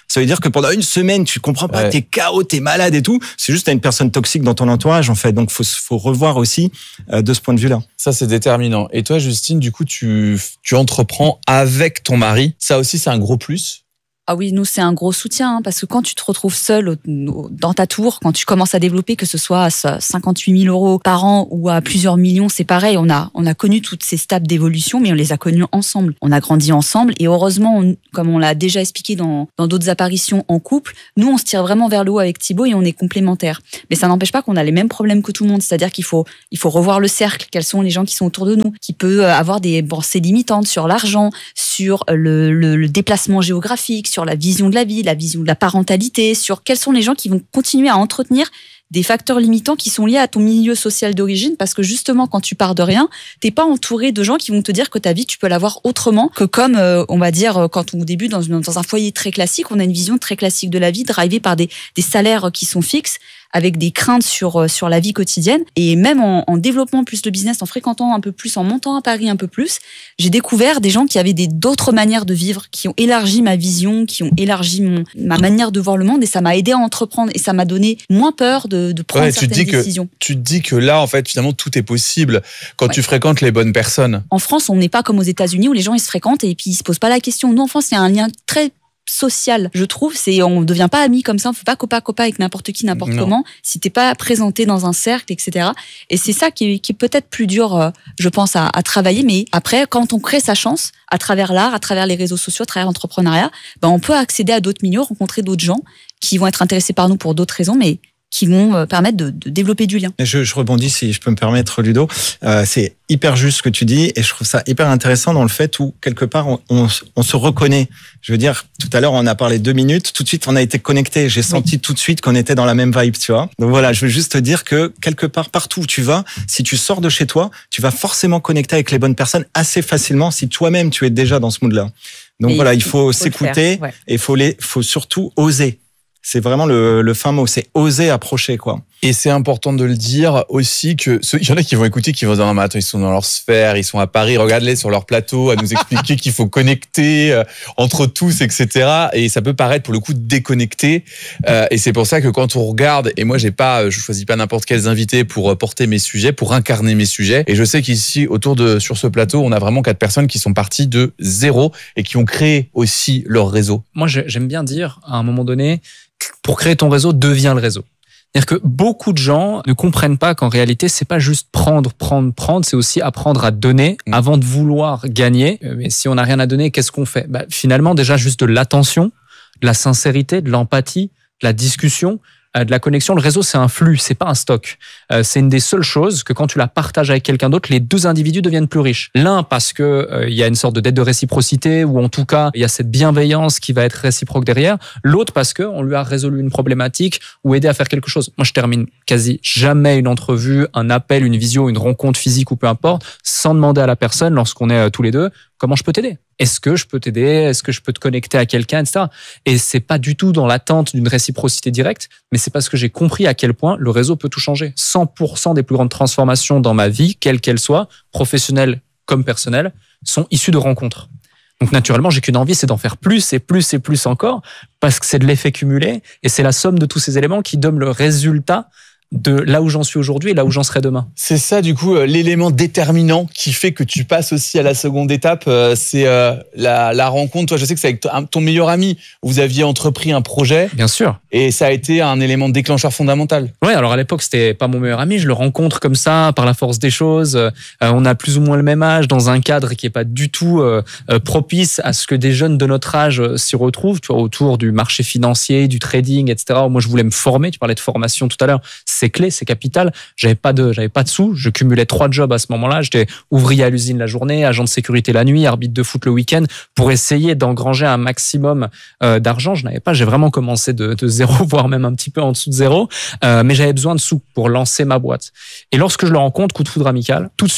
Ça veut dire que pendant une semaine, tu comprends pas, Ouais. t'es K O, t'es malade et tout. C'est juste t'as une personne toxique dans ton entourage, en fait. Donc, faut, faut revoir aussi euh, de ce point de vue-là. Ça, c'est déterminant. Et toi, Justine, du coup, tu, tu entreprends avec ton mari. Ça aussi, c'est un gros plus. Ah oui, nous, c'est un gros soutien, hein, parce que quand tu te retrouves seul au- au- dans ta tour, quand tu commences à développer, que ce soit à cinquante-huit mille euros par an ou à plusieurs millions, c'est pareil. On a, on a connu toutes ces stades d'évolution, mais on les a connus ensemble. On a grandi ensemble et heureusement, on- comme on l'a déjà expliqué dans, dans d'autres apparitions en couple, nous, on se tire vraiment vers le haut avec Thibaut et on est complémentaires. Mais ça n'empêche pas qu'on a les mêmes problèmes que tout le monde. C'est-à-dire qu'il faut, il faut revoir le cercle. Quels sont les gens qui sont autour de nous, qui peut avoir des pensées limitantes sur l'argent, sur le, le, le déplacement géographique, sur la vision de la vie, la vision de la parentalité, sur quels sont les gens qui vont continuer à entretenir des facteurs limitants qui sont liés à ton milieu social d'origine, parce que justement, quand tu pars de rien, t'es pas entouré de gens qui vont te dire que ta vie, tu peux l'avoir autrement que comme, euh, on va dire, quand on, au début, dans, une, dans un foyer très classique, on a une vision très classique de la vie, drivée par des, des salaires qui sont fixes, avec des craintes sur, sur la vie quotidienne. Et même en, en développant plus le business, en fréquentant un peu plus, en montant à Paris un peu plus, j'ai découvert des gens qui avaient des, d'autres manières de vivre, qui ont élargi ma vision, qui ont élargi mon, ma manière de voir le monde, et ça m'a aidé à entreprendre, et ça m'a donné moins peur de, de prendre Ouais, tu te certaines dis que décisions. tu te dis que là, en fait, finalement, tout est possible quand Ouais. tu fréquentes les bonnes personnes. En France, on n'est pas comme aux États-Unis où les gens ils se fréquentent et puis ils se posent pas la question. Nous, en France, il y a un lien très social, je trouve. C'est, on ne devient pas amis comme ça, on ne fait pas copain-copain avec n'importe qui, n'importe Non. comment, si t'es pas présenté dans un cercle, et cetera. Et c'est ça qui est, qui est peut-être plus dur, euh, je pense, à, à travailler. Mais après, quand on crée sa chance, à travers l'art, à travers les réseaux sociaux, à travers l'entrepreneuriat, ben, on peut accéder à d'autres milieux, rencontrer d'autres gens qui vont être intéressés par nous pour d'autres raisons, mais qui vont euh, permettre de, de développer du lien. Et Je, je rebondis si je peux me permettre, Ludo. Euh, c'est hyper juste ce que tu dis et je trouve ça hyper intéressant dans le fait où quelque part on, on, on se reconnaît. Je veux dire, tout à l'heure on a parlé deux minutes, tout de suite on a été connectés. J'ai senti oui. tout de suite qu'on était dans la même vibe, tu vois. Donc voilà, je veux juste te dire que quelque part, partout où tu vas, si tu sors de chez toi, tu vas forcément connecter avec les bonnes personnes assez facilement si toi-même tu es déjà dans ce mood-là. Donc et voilà, il faut faut, faut s'écouter ouais. et il faut, les, faut surtout oser. C'est vraiment le, le fin mot, c'est oser approcher, quoi. Et c'est important de le dire aussi que il y en a qui vont écouter, qui vont dire non mais attends, ils sont dans leur sphère, ils sont à Paris, regarde-les sur leur plateau à nous expliquer qu'il faut connecter euh, entre tous, et cetera. Et ça peut paraître pour le coup déconnecté. Euh, et c'est pour ça que quand on regarde, et moi j'ai pas, je choisis pas n'importe quels invités pour porter mes sujets, pour incarner mes sujets. Et je sais qu'ici autour de sur ce plateau, on a vraiment quatre personnes qui sont parties de zéro et qui ont créé aussi leur réseau. Moi j'aime bien dire à un moment donné, pour créer ton réseau, deviens le réseau. C'est-à-dire que beaucoup de gens ne comprennent pas qu'en réalité, c'est pas juste prendre, prendre, prendre, c'est aussi apprendre à donner avant de vouloir gagner. Mais si on n'a rien à donner, qu'est-ce qu'on fait ? Bah, finalement, déjà juste de l'attention, de la sincérité, de l'empathie, de la discussion, de la connexion. Le réseau, c'est un flux, c'est pas un stock. Euh, c'est une des seules choses que quand tu la partages avec quelqu'un d'autre, les deux individus deviennent plus riches. L'un parce que euh, il y a une sorte de dette de réciprocité, ou en tout cas il y a cette bienveillance qui va être réciproque derrière. L'autre parce que on lui a résolu une problématique ou aidé à faire quelque chose. Moi, je termine quasi jamais une entrevue, un appel, une visio, une rencontre physique ou peu importe, sans demander à la personne, lorsqu'on est tous les deux, comment je peux t'aider ? Est-ce que je peux t'aider ? Est-ce que je peux te connecter à quelqu'un, et cetera. Et c'est pas du tout dans l'attente d'une réciprocité directe, mais c'est parce que j'ai compris à quel point le réseau peut tout changer. cent pour cent des plus grandes transformations dans ma vie, quelles qu'elles soient, professionnelles comme personnelles, sont issues de rencontres. Donc naturellement, j'ai qu'une envie, c'est d'en faire plus et plus et plus encore, parce que c'est de l'effet cumulé et c'est la somme de tous ces éléments qui donnent le résultat de là où j'en suis aujourd'hui et là où j'en serai demain. C'est ça, du coup, l'élément déterminant qui fait que tu passes aussi à la seconde étape, c'est la, la rencontre. Toi, je sais que c'est avec ton meilleur ami, vous aviez entrepris un projet. Bien sûr. Et ça a été un élément déclencheur fondamental. Ouais, alors à l'époque, c'était pas mon meilleur ami, je le rencontre comme ça, par la force des choses. Euh, on a plus ou moins le même âge, dans un cadre qui est pas du tout euh, propice à ce que des jeunes de notre âge s'y retrouvent, tu vois, autour du marché financier, du trading, et cetera. Moi, je voulais me former, tu parlais de formation tout à l'heure. C'est clé, c'est capital. J'avais pas de, j'avais pas de sous. Je cumulais trois jobs à ce moment-là. J'étais ouvrier à l'usine la journée, agent de sécurité la nuit, arbitre de foot le week-end, pour essayer d'engranger un maximum euh, d'argent. Je n'avais pas. J'ai vraiment commencé de, de zéro, voire même un petit peu en dessous de zéro. Euh, mais j'avais besoin de sous pour lancer ma boîte. Et lorsque je le rencontre, coup de foudre amical, tout de suite.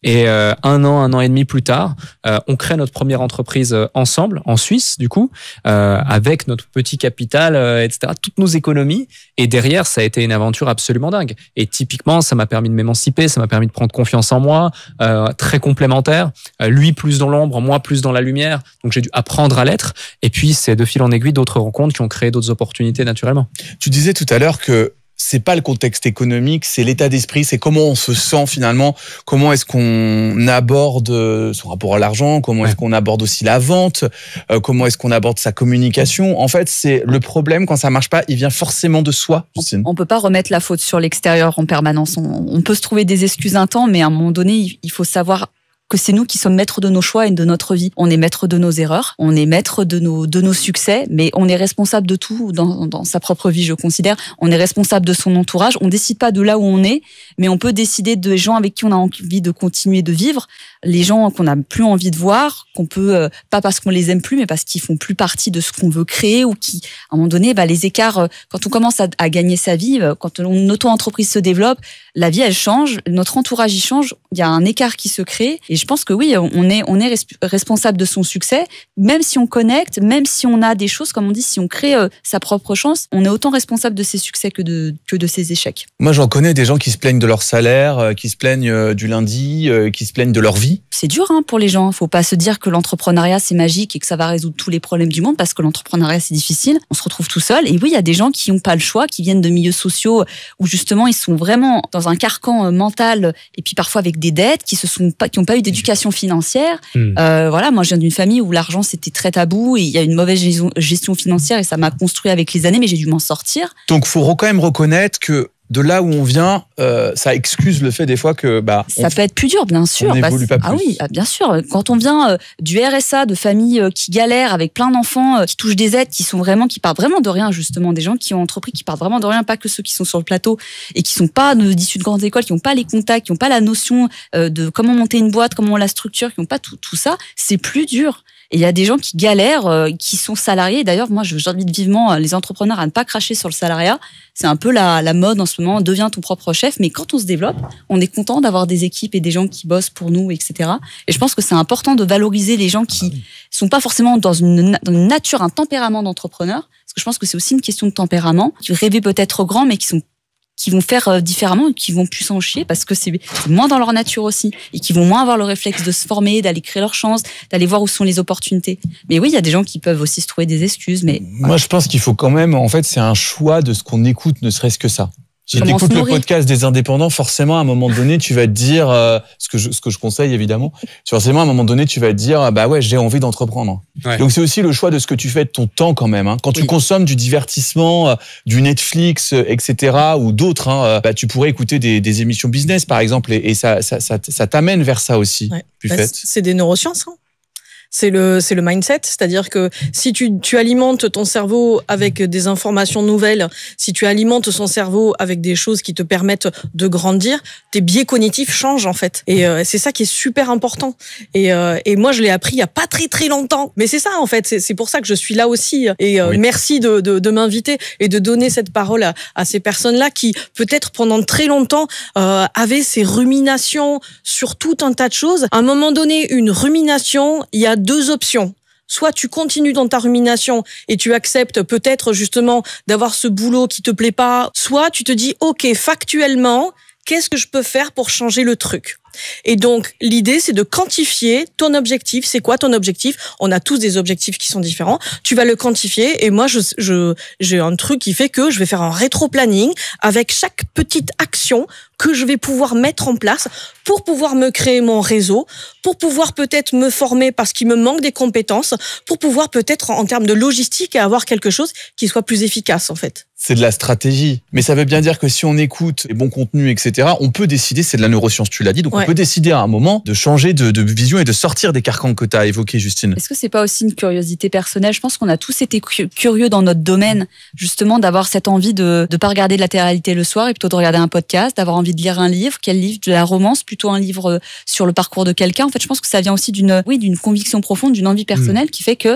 Et euh, un an, un an et demi plus tard, euh, on crée notre première entreprise euh, ensemble, en Suisse, du coup, euh, avec notre petit capital, euh, et cetera, toutes nos économies. Et derrière, ça a été une aventure absolument dingue. Et typiquement, ça m'a permis de m'émanciper, ça m'a permis de prendre confiance en moi, euh, très complémentaire. Euh, lui plus dans l'ombre, moi plus dans la lumière. Donc j'ai dû apprendre à l'être. Et puis, c'est de fil en aiguille d'autres rencontres qui ont créé d'autres opportunités naturellement. Tu disais tout à l'heure que c'est pas le contexte économique, c'est l'état d'esprit, c'est comment on se sent finalement, comment est-ce qu'on aborde son rapport à l'argent, comment ouais. est-ce qu'on aborde aussi la vente, euh, comment est-ce qu'on aborde sa communication. En fait, c'est le problème quand ça marche pas, il vient forcément de soi. Justine. On peut pas remettre la faute sur l'extérieur en permanence. On, on peut se trouver des excuses un temps, mais à un moment donné, il faut savoir que c'est nous qui sommes maîtres de nos choix et de notre vie. On est maître de nos erreurs, on est maître de nos de nos succès, mais on est responsable de tout dans, dans sa propre vie, je considère. On est responsable de son entourage. On décide pas de là où on est, mais on peut décider des gens avec qui on a envie de continuer de vivre, les gens qu'on n'a plus envie de voir, qu'on peut euh, pas parce qu'on les aime plus, mais parce qu'ils font plus partie de ce qu'on veut créer ou qui, à un moment donné, bah, les écarts. Euh, quand on commence à, à gagner sa vie, euh, quand une auto-entreprise se développe, la vie elle change, notre entourage y change. Il y a un écart qui se crée. Et je pense que oui, on est, on est responsable de son succès, même si on connecte, même si on a des choses, comme on dit, si on crée euh, sa propre chance, on est autant responsable de ses succès que de, que de ses échecs. Moi, j'en connais des gens qui se plaignent de leur salaire, euh, qui se plaignent euh, du lundi, euh, qui se plaignent de leur vie. C'est dur hein, pour les gens. Faut pas se dire que l'entrepreneuriat, c'est magique et que ça va résoudre tous les problèmes du monde, parce que l'entrepreneuriat, c'est difficile. On se retrouve tout seul. Et oui, il y a des gens qui n'ont pas le choix, qui viennent de milieux sociaux où justement, ils sont vraiment dans un carcan mental et puis parfois avec des dettes, qui se sont pas, qui n'ont pas eu d'éducation financière. Mmh. Euh, voilà, moi, je viens d'une famille où l'argent, c'était très tabou et il y a une mauvaise gestion financière et ça m'a construit avec les années, mais j'ai dû m'en sortir. Donc, faut quand même reconnaître que de là où on vient, euh, ça excuse le fait des fois que bah ça on, peut être plus dur, bien sûr. On n'évolue pas plus. Ah oui, bien sûr. Quand on vient euh, du R S A, de familles euh, qui galèrent avec plein d'enfants, euh, qui touchent des aides, qui sont vraiment, qui partent vraiment de rien, justement, des gens qui ont entrepris, qui partent vraiment de rien, pas que ceux qui sont sur le plateau et qui sont pas issus de grandes écoles, qui n'ont pas les contacts, qui n'ont pas la notion euh, de comment monter une boîte, comment on la structure, qui n'ont pas tout, tout ça, c'est plus dur. Et il y a des gens qui galèrent, euh, qui sont salariés. D'ailleurs, moi, j'invite vivement les entrepreneurs à ne pas cracher sur le salariat. C'est un peu la, la mode en ce moment, deviens ton propre chef. Mais quand on se développe, on est content d'avoir des équipes et des gens qui bossent pour nous, et cetera. Et je pense que c'est important de valoriser les gens qui sont pas forcément dans une, dans une nature, un tempérament d'entrepreneur. Parce que je pense que c'est aussi une question de tempérament. Qui rêvent peut-être grand, mais qui sont qui vont faire différemment et qui vont plus s'en chier parce que c'est moins dans leur nature aussi et qui vont moins avoir le réflexe de se former, d'aller créer leur chance, d'aller voir où sont les opportunités. Mais oui, il y a des gens qui peuvent aussi se trouver des excuses. Mais moi, je pense qu'il faut quand même, en fait, c'est un choix de ce qu'on écoute, ne serait-ce que ça. Si tu écoutes le podcast des indépendants, forcément, à un moment donné, tu vas te dire, euh, ce que je, ce que je conseille évidemment, forcément, à un moment donné, tu vas te dire, bah ouais, j'ai envie d'entreprendre. Ouais. Donc c'est aussi le choix de ce que tu fais de ton temps quand même. Hein. Quand oui. tu consommes du divertissement, euh, du Netflix, euh, et cetera, ou d'autres, hein, bah tu pourrais écouter des, des émissions business par exemple, et, et ça, ça, ça, ça t'amène vers ça aussi. Ouais. Bah, c'est des neurosciences. Hein. C'est le, c'est le mindset, c'est-à-dire que si tu, tu alimentes ton cerveau avec des informations nouvelles, si tu alimentes son cerveau avec des choses qui te permettent de grandir, tes biais cognitifs changent en fait. Et euh, c'est ça qui est super important. Et, euh, et moi, je l'ai appris il y a pas très très longtemps. Mais c'est ça en fait, c'est, c'est pour ça que je suis là aussi. Et euh, oui. merci de, de, de m'inviter et de donner cette parole à, à ces personnes-là qui peut-être pendant très longtemps euh, avaient ces ruminations sur tout un tas de choses. À un moment donné, une rumination, il y a deux options. Soit tu continues dans ta rumination et tu acceptes peut-être justement d'avoir ce boulot qui te plaît pas, soit tu te dis ok, factuellement, qu'est-ce que je peux faire pour changer le truc ? Et donc, l'idée, c'est de quantifier ton objectif. C'est quoi ton objectif ? On a tous des objectifs qui sont différents. Tu vas le quantifier. Et moi, je, je, j'ai un truc qui fait que je vais faire un rétro-planning avec chaque petite action que je vais pouvoir mettre en place pour pouvoir me créer mon réseau, pour pouvoir peut-être me former parce qu'il me manque des compétences, pour pouvoir peut-être, en termes de logistique, avoir quelque chose qui soit plus efficace, en fait. C'est de la stratégie. Mais ça veut bien dire que si on écoute les bons contenus, et cetera, on peut décider, c'est de la neuroscience, tu l'as dit, donc ouais. on peut décider à un moment de changer de, de vision et de sortir des carcans que tu as évoqués, Justine. Est-ce que c'est pas aussi une curiosité personnelle ? Je pense qu'on a tous été curieux dans notre domaine, justement, d'avoir cette envie de ne pas regarder de la télé-réalité le soir et plutôt de regarder un podcast, d'avoir envie de lire un livre. Quel livre ? De la romance, plutôt un livre sur le parcours de quelqu'un. En fait, je pense que ça vient aussi d'une, oui, d'une conviction profonde, d'une envie personnelle mmh. qui fait que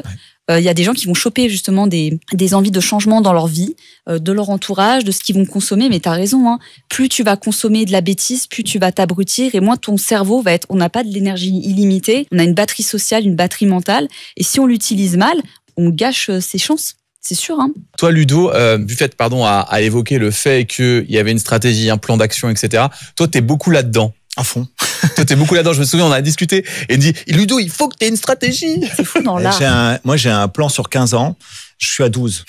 Il euh, y a des gens qui vont choper justement des, des envies de changement dans leur vie, euh, de leur entourage, de ce qu'ils vont consommer. Mais tu as raison, hein, plus tu vas consommer de la bêtise, plus tu vas t'abrutir et moins ton cerveau va être... On n'a pas de l'énergie illimitée, on a une batterie sociale, une batterie mentale. Et si on l'utilise mal, on gâche ses chances. C'est sûr. Hein. Toi, Ludo, euh, du fait, pardon, à, à évoquer le fait qu'il y avait une stratégie, un plan d'action, et cetera. Toi, t'es beaucoup là-dedans. À fond. Toi, t'es beaucoup là-dedans. Je me souviens, on a discuté et il me dit, Ludo, il faut que t'aies une stratégie. C'est fou dans l'art. J'ai un, moi, j'ai un plan sur quinze ans. Je suis à douze.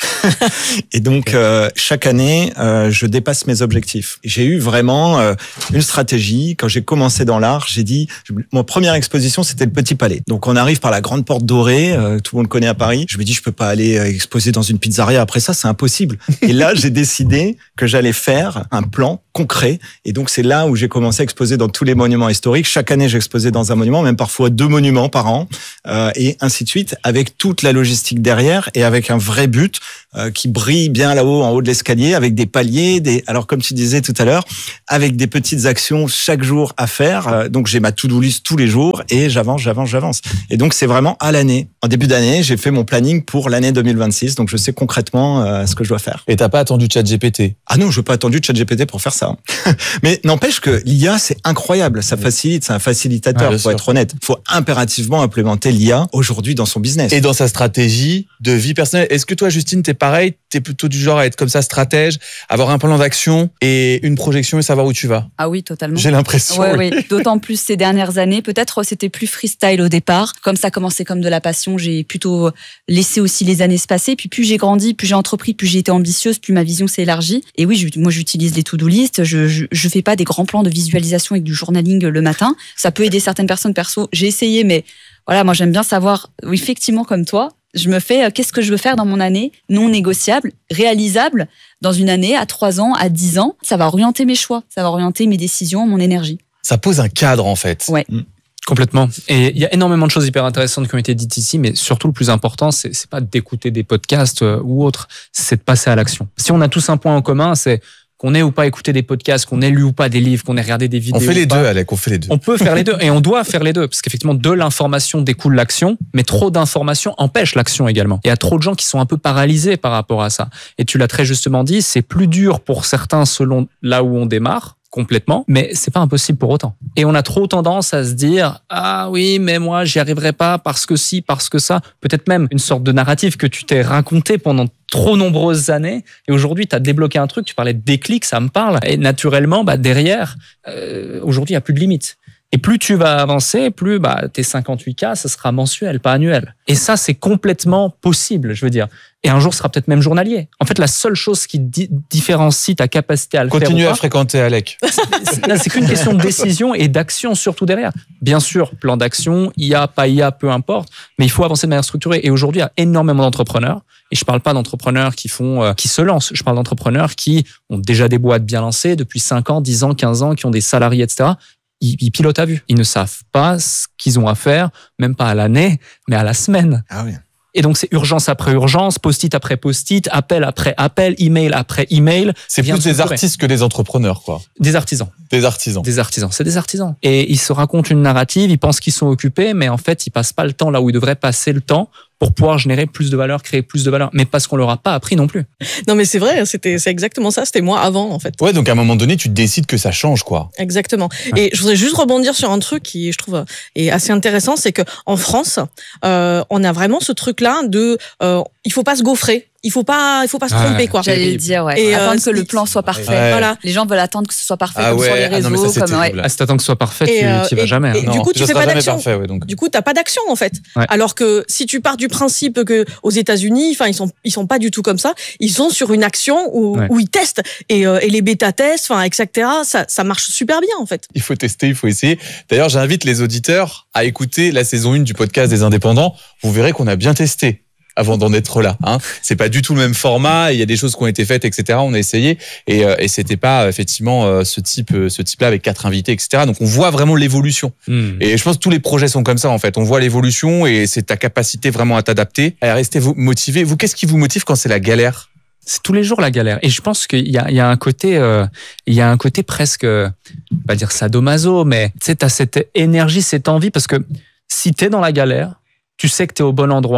Et donc, euh, chaque année, euh, je dépasse mes objectifs. J'ai eu vraiment euh, une stratégie. Quand j'ai commencé dans l'art, j'ai dit... Mon première exposition, c'était le Petit Palais. Donc, on arrive par la Grande Porte Dorée. Euh, tout le monde connaît à Paris. Je me dis, je peux pas aller euh, exposer dans une pizzeria. Après ça, c'est impossible. Et là, j'ai décidé que j'allais faire un plan concret. Et donc, c'est là où j'ai commencé à exposer dans tous les monuments historiques. Chaque année, j'exposais dans un monument, même parfois deux monuments par an. Euh, et ainsi de suite, avec toute la logistique derrière et avec un vrai but euh, qui brille bien là-haut, en haut de l'escalier, avec des paliers, des alors comme tu disais tout à l'heure, avec des petites actions chaque jour à faire. Euh, donc j'ai ma to-do list tous les jours et j'avance, j'avance, j'avance. Et donc c'est vraiment à l'année. En début d'année, j'ai fait mon planning pour l'année deux mille vingt-six, donc je sais concrètement euh, ce que je dois faire. Et t'as pas attendu ChatGPT? Ah non, je n'ai pas attendu ChatGPT pour faire ça. Mais n'empêche que l'I A, c'est incroyable, ça facilite, c'est un facilitateur, ouais, faut être honnête. Il faut impérativement implémenter l'I A aujourd'hui dans son business. Et dans sa stratégie de vie personnelle. Est-ce que toi, Justine, t'es pareil? T'es plutôt du genre à être comme ça, stratège, avoir un plan d'action et une projection et savoir où tu vas? Ah oui, totalement. J'ai l'impression. Ouais, oui. oui. D'autant plus ces dernières années. Peut-être c'était plus freestyle au départ. Comme ça commençait comme de la passion, j'ai plutôt laissé aussi les années se passer. Puis plus j'ai grandi, plus j'ai entrepris, plus j'ai été ambitieuse, plus ma vision s'est élargie. Et oui, je, moi j'utilise les to-do list. Je, je, je fais pas des grands plans de visualisation avec du journaling le matin. Ça peut aider certaines personnes perso. J'ai essayé, mais voilà, moi j'aime bien savoir, effectivement comme toi, je me fais euh, qu'est-ce que je veux faire dans mon année, non négociable, réalisable dans une année, à trois ans, à dix ans. Ça va orienter mes choix, ça va orienter mes décisions, mon énergie. Ça pose un cadre en fait. Ouais. Mmh. Complètement. Et il y a énormément de choses hyper intéressantes qui ont été dites ici, mais surtout le plus important, c'est, c'est pas d'écouter des podcasts euh, ou autre, c'est de passer à l'action. Si on a tous un point en commun, c'est qu'on ait ou pas écouté des podcasts, qu'on ait lu ou pas des livres, qu'on ait regardé des vidéos. On fait les deux, Alec, on fait les deux. On peut faire les deux et on doit faire les deux parce qu'effectivement, de l'information découle l'action, mais trop d'informations empêche l'action également. Il y a trop de gens qui sont un peu paralysés par rapport à ça. Et tu l'as très justement dit, c'est plus dur pour certains selon là où on démarre. Complètement, mais c'est pas impossible pour autant. Et on a trop tendance à se dire ah oui, mais moi j'y arriverai pas parce que si, parce que ça. Peut-être même une sorte de narratif que tu t'es raconté pendant trop nombreuses années. Et aujourd'hui, tu as débloqué un truc. Tu parlais de déclic, ça me parle. Et naturellement, bah derrière, euh, aujourd'hui, il y a plus de limites. Et plus tu vas avancer, plus bah, tes cinquante-huit K, ça sera mensuel, pas annuel. Et ça, c'est complètement possible, je veux dire. Et un jour, ce sera peut-être même journalier. En fait, la seule chose qui di- différencie ta capacité à le Continue faire Continue à fréquenter Alec. C'est, là, c'est qu'une question de décision et d'action surtout derrière. Bien sûr, plan d'action, I A, pas I A, peu importe. Mais il faut avancer de manière structurée. Et aujourd'hui, il y a énormément d'entrepreneurs. Et je parle pas d'entrepreneurs qui font, euh, qui se lancent. Je parle d'entrepreneurs qui ont déjà des boîtes bien lancées depuis cinq ans, dix ans, quinze ans, qui ont des salariés, et cetera. Ils, ils pilotent à vue. Ils ne savent pas ce qu'ils ont à faire, même pas à l'année, mais à la semaine. Ah oui. Et donc, c'est urgence après urgence, post-it après post-it, appel après appel, email après email. C'est Rien plus de des structuré. artistes que des entrepreneurs, quoi. Des artisans. Des artisans. Des artisans. C'est des artisans. Et ils se racontent une narrative, ils pensent qu'ils sont occupés, mais en fait, ils passent pas le temps là où ils devraient passer le temps pour pouvoir générer plus de valeur, créer plus de valeur. Mais parce qu'on leur a pas appris non plus. Non, mais c'est vrai, c'était, c'est exactement ça. C'était moi avant, en fait. Ouais, donc à un moment donné, tu décides que ça change, quoi. Exactement. Et je voudrais juste rebondir sur un truc qui, je trouve, est assez intéressant, c'est que en France, euh, on a vraiment ce truc-là de, euh, il faut pas se gaufrer. Il faut pas, il faut pas se tromper, quoi. J'allais le dire, ouais. Et attendre euh, que le plan soit parfait. Ouais. Voilà. Les gens veulent attendre que ce soit parfait, Ah comme ouais. sur les Ah non, réseaux. mais ça, c'est comme, ouais. terrible. Ah, si t'attends que ce soit parfait, Et, tu, euh, tu y vas et- jamais. et hein. du Non, coup, tu ça fais sera pas jamais d'action. parfait, ouais, donc. Du coup, t'as pas d'action, en fait. Ouais. Alors que si tu pars du principe que aux États-Unis, enfin, ils sont, ils sont pas du tout comme ça. Ils sont sur une action où, Ouais. où ils testent et, euh, et les bêta-tests, enfin, et cetera. Ça, ça marche super bien, en fait. Il faut tester, il faut essayer. D'ailleurs, j'invite les auditeurs à écouter la saison un du podcast des indépendants. Vous verrez qu'on a bien testé avant d'en être là. Hein. C'est pas du tout le même format. Il y a des choses qui ont été faites, et cetera. On a essayé et, euh, et c'était pas effectivement euh, ce type, euh, ce type-là avec quatre invités, et cetera. Donc on voit vraiment l'évolution. Hmm. Et je pense que tous les projets sont comme ça en fait. On voit l'évolution et c'est ta capacité vraiment à t'adapter, à rester vo- motivé. Vous, qu'est-ce qui vous motive quand c'est la galère? C'est tous les jours la galère. Et je pense qu'il y a, il y a un côté, euh, il y a un côté presque, euh, pas dire sadomaso, mais tu sais, t'as cette énergie, cette envie, parce que si t'es dans la galère, tu sais que t'es au bon endroit,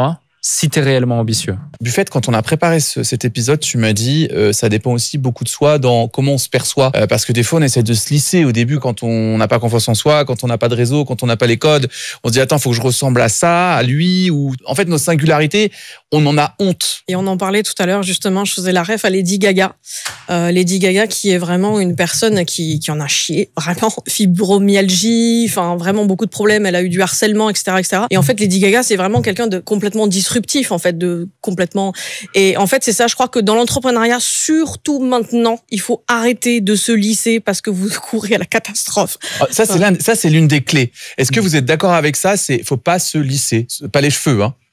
si t'es réellement ambitieux. Buffett, quand on a préparé ce, cet épisode, tu m'as dit euh, ça dépend aussi beaucoup de soi dans comment on se perçoit. Euh, parce que des fois, on essaie de se lisser au début quand on n'a pas confiance en soi, quand on n'a pas de réseau, quand on n'a pas les codes. On se dit attends, faut que je ressemble à ça, à lui. Ou en fait, nos singularités, on en a honte. Et on en parlait tout à l'heure, justement, je faisais la ref à Lady Gaga. Euh, Lady Gaga qui est vraiment une personne qui, qui en a chié, vraiment, fibromyalgie, enfin vraiment beaucoup de problèmes, elle a eu du harcèlement, et cetera, et cetera. Et en fait, Lady Gaga, c'est vraiment quelqu'un de complètement disruptif, en fait, de complètement... Et en fait, c'est ça, je crois que dans l'entrepreneuriat, surtout maintenant, il faut arrêter de se lisser parce que vous courez à la catastrophe. Ça, c'est, l'un, ça, c'est l'une des clés. Est-ce que vous êtes d'accord avec ça? C'est, faut pas se lisser. Pas les cheveux, hein.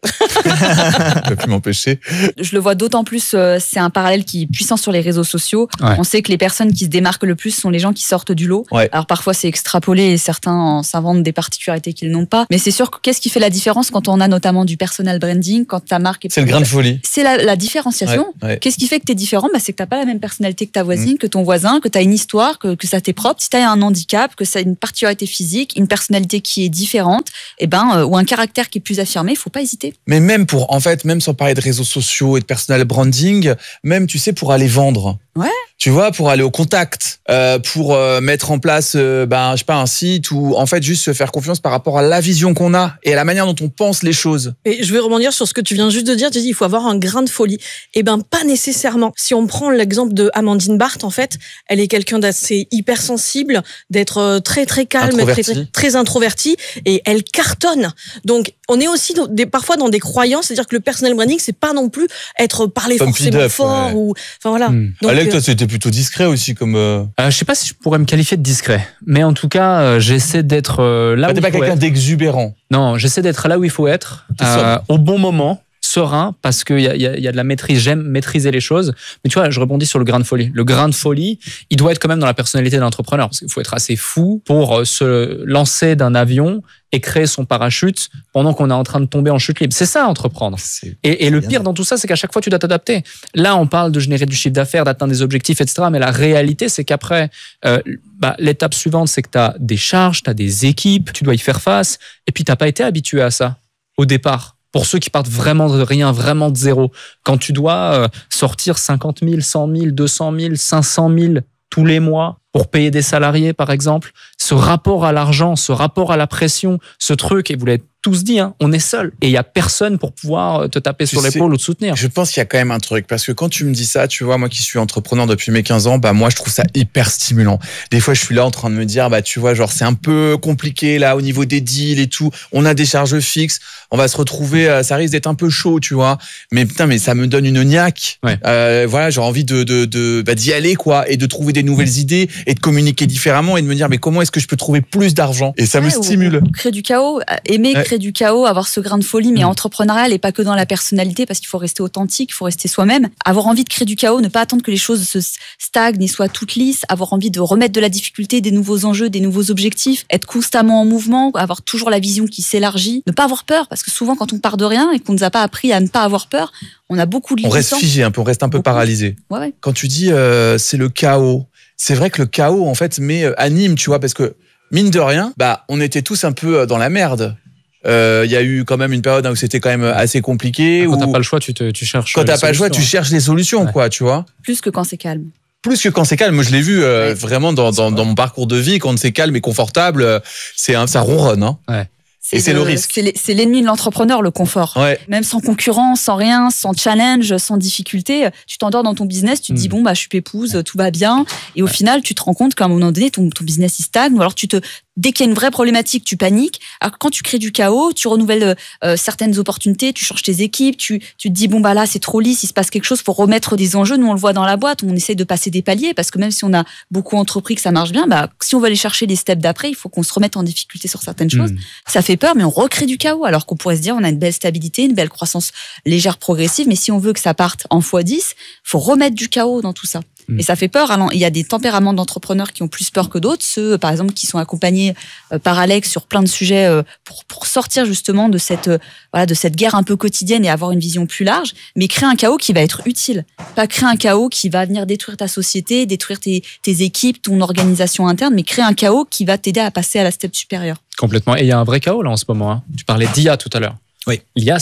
Je peux plus m'empêcher. Je le vois d'autant plus, euh, c'est un parallèle qui est puissant sur les réseaux sociaux. Ouais. On sait que les personnes qui se démarquent le plus sont les gens qui sortent du lot. Ouais. Alors parfois c'est extrapolé et certains en s'inventent des particularités qu'ils n'ont pas. Mais c'est sûr que qu'est-ce qui fait la différence quand on a notamment du personal branding, quand ta marque est... C'est le grain de folie. C'est la, la différenciation. Ouais, ouais. Qu'est-ce qui fait que tu es différent? Bah, c'est que tu n'as pas la même personnalité que ta voisine, Mmh. que ton voisin, que tu as une histoire, que, que ça t'est propre. Si tu as un handicap, que ça a une particularité physique, une personnalité qui est différente, et ben, euh, ou un caractère qui est plus affirmé, il faut pas hésiter. Mais même pour, en fait, même sans parler de réseaux sociaux et de personal branding, même, tu sais, pour aller vendre. Ouais. Tu vois, pour aller au contact, euh, pour euh, mettre en place, euh, ben, je sais pas, un site ou en fait juste se faire confiance par rapport à la vision qu'on a et à la manière dont on pense les choses. Et je vais rebondir sur ce que tu viens juste de dire. Tu dis il faut avoir un grain de folie. Eh ben pas nécessairement. Si on prend l'exemple de Amandine Barthes, en fait, elle est quelqu'un d'assez hypersensible, d'être très très calme, très, très très introvertie, et elle cartonne. Donc on est aussi dans des, parfois dans des croyances, c'est-à-dire que le personal branding c'est pas non plus être parler Comme forcément P D F, fort ouais. ou enfin voilà. Hmm. Donc, Alec, euh, toi, c'était plutôt discret aussi comme. Euh... Euh, je sais pas si je pourrais me qualifier de discret, mais en tout cas, euh, j'essaie d'être euh, là bah, où t'es il pas faut quelqu'un être. d'exubérant. Non, j'essaie d'être là où il faut être, euh, au bon moment, serein, parce qu'il y a, y, a, y a de la maîtrise. J'aime maîtriser les choses. Mais tu vois, je rebondis sur le grain de folie. Le grain de folie, il doit être quand même dans la personnalité de l'entrepreneur, parce qu'il faut être assez fou pour se lancer d'un avion et créer son parachute pendant qu'on est en train de tomber en chute libre. C'est ça, entreprendre. C'est et, et le bien. pire dans tout ça, c'est qu'à chaque fois, tu dois t'adapter. Là, on parle de générer du chiffre d'affaires, d'atteindre des objectifs, et cetera. Mais la réalité, c'est qu'après, euh, bah, l'étape suivante, c'est que tu as des charges, tu as des équipes, tu dois y faire face. Et puis, tu n'as pas été habitué à ça au départ. Pour ceux qui partent vraiment de rien, vraiment de zéro. Quand tu dois euh, sortir cinquante mille, cent mille, deux cent mille, cinq cent mille tous les mois pour payer des salariés, par exemple, ce rapport à l'argent, ce rapport à la pression, ce truc, et vous l'avez tous dit, hein, on est seul. Et il n'y a personne pour pouvoir te taper Tu sur sais, l'épaule ou te soutenir. Je pense qu'il y a quand même un truc, parce que quand tu me dis ça, tu vois, moi qui suis entrepreneur depuis mes quinze ans, bah moi je trouve ça hyper stimulant. Des fois je suis là en train de me dire, bah tu vois, genre c'est un peu compliqué là au niveau des deals et tout, on a des charges fixes, on va se retrouver, ça risque d'être un peu chaud, tu vois, mais putain, mais ça me donne une niaque. Ouais. Euh, voilà, j'ai envie de, de, de bah, d'y aller, quoi, et de trouver des nouvelles idées et de communiquer différemment et de me dire, mais comment est-ce que je peux trouver plus d'argent? Et ça Ouais, me stimule. ou- ou créer du chaos, aimer Ouais. créer du chaos, avoir ce grain de folie, mais Mm. entrepreneurial et pas que dans la personnalité, parce qu'il faut rester authentique, il faut rester soi-même. Avoir envie de créer du chaos, ne pas attendre que les choses se stagnent et soient toutes lisses, avoir envie de remettre de la difficulté, des nouveaux enjeux, des nouveaux objectifs, être constamment en mouvement, avoir toujours la vision qui s'élargit, ne pas avoir peur, parce que souvent quand on part de rien et qu'on nous a pas appris à ne pas avoir peur, on a beaucoup de On reste limitants. figé un peu, on reste un peu Beaucoup. paralysé. Ouais, ouais. Quand tu dis euh, c'est le chaos, c'est vrai que le chaos en fait met euh, anime, tu vois, parce que mine de rien, bah on était tous un peu euh, dans la merde. Il euh, y a eu quand même une période où c'était quand même assez compliqué. Quand où, t'as pas le choix, tu, te, tu cherches. quand les t'as pas le choix, tu solutions. cherches les solutions, Ouais. quoi, tu vois. Plus que quand c'est calme. Plus que quand c'est calme, moi je l'ai vu euh, Ouais. vraiment dans, dans, dans mon parcours de vie, quand c'est calme et confortable, euh, c'est un, ça ronronne. Hein. Ouais. Et c'est le risque. C'est les- c'est l'ennemi de l'entrepreneur, le confort. Ouais. Même sans concurrence, sans rien, sans challenge, sans difficulté, tu t'endors dans ton business, tu te dis Mm. bon bah je suis pépouze, tout va bien, et au final tu te rends compte qu'à un moment donné ton, ton business il stagne, ou alors tu te dès qu'il y a une vraie problématique, tu paniques. Alors que quand tu crées du chaos, tu renouvelles euh, certaines opportunités, tu changes tes équipes, tu, tu te dis bon bah là c'est trop lisse, il se passe quelque chose, faut remettre des enjeux. Nous on le voit dans la boîte, on essaie de passer des paliers parce que même si on a beaucoup entrepris que ça marche bien, bah si on veut aller chercher les steps d'après, il faut qu'on se remette en difficulté sur certaines choses. Mm. Ça fait peur, mais on recrée du chaos. Alors qu'on pourrait se dire, on a une belle stabilité, une belle croissance légère, progressive, mais si on veut que ça parte en fois dix, faut remettre du chaos dans tout ça. Mm. Et ça fait peur. Alors, il y a des tempéraments d'entrepreneurs qui ont plus peur que d'autres, ceux, par exemple, qui sont accompagnés euh, par Alex sur plein de sujets euh, pour, pour sortir justement de cette, euh, voilà, de cette guerre un peu quotidienne et avoir une vision plus large, mais créer un chaos qui va être utile. Pas créer un chaos qui va venir détruire ta société, détruire tes, tes équipes, ton organisation interne, mais créer un chaos qui va t'aider à passer à la step supérieure. Complètement. Et il y a un vrai chaos là en ce moment. Hein. Tu parlais d'I A tout à l'heure. Oui. L'I A, c'est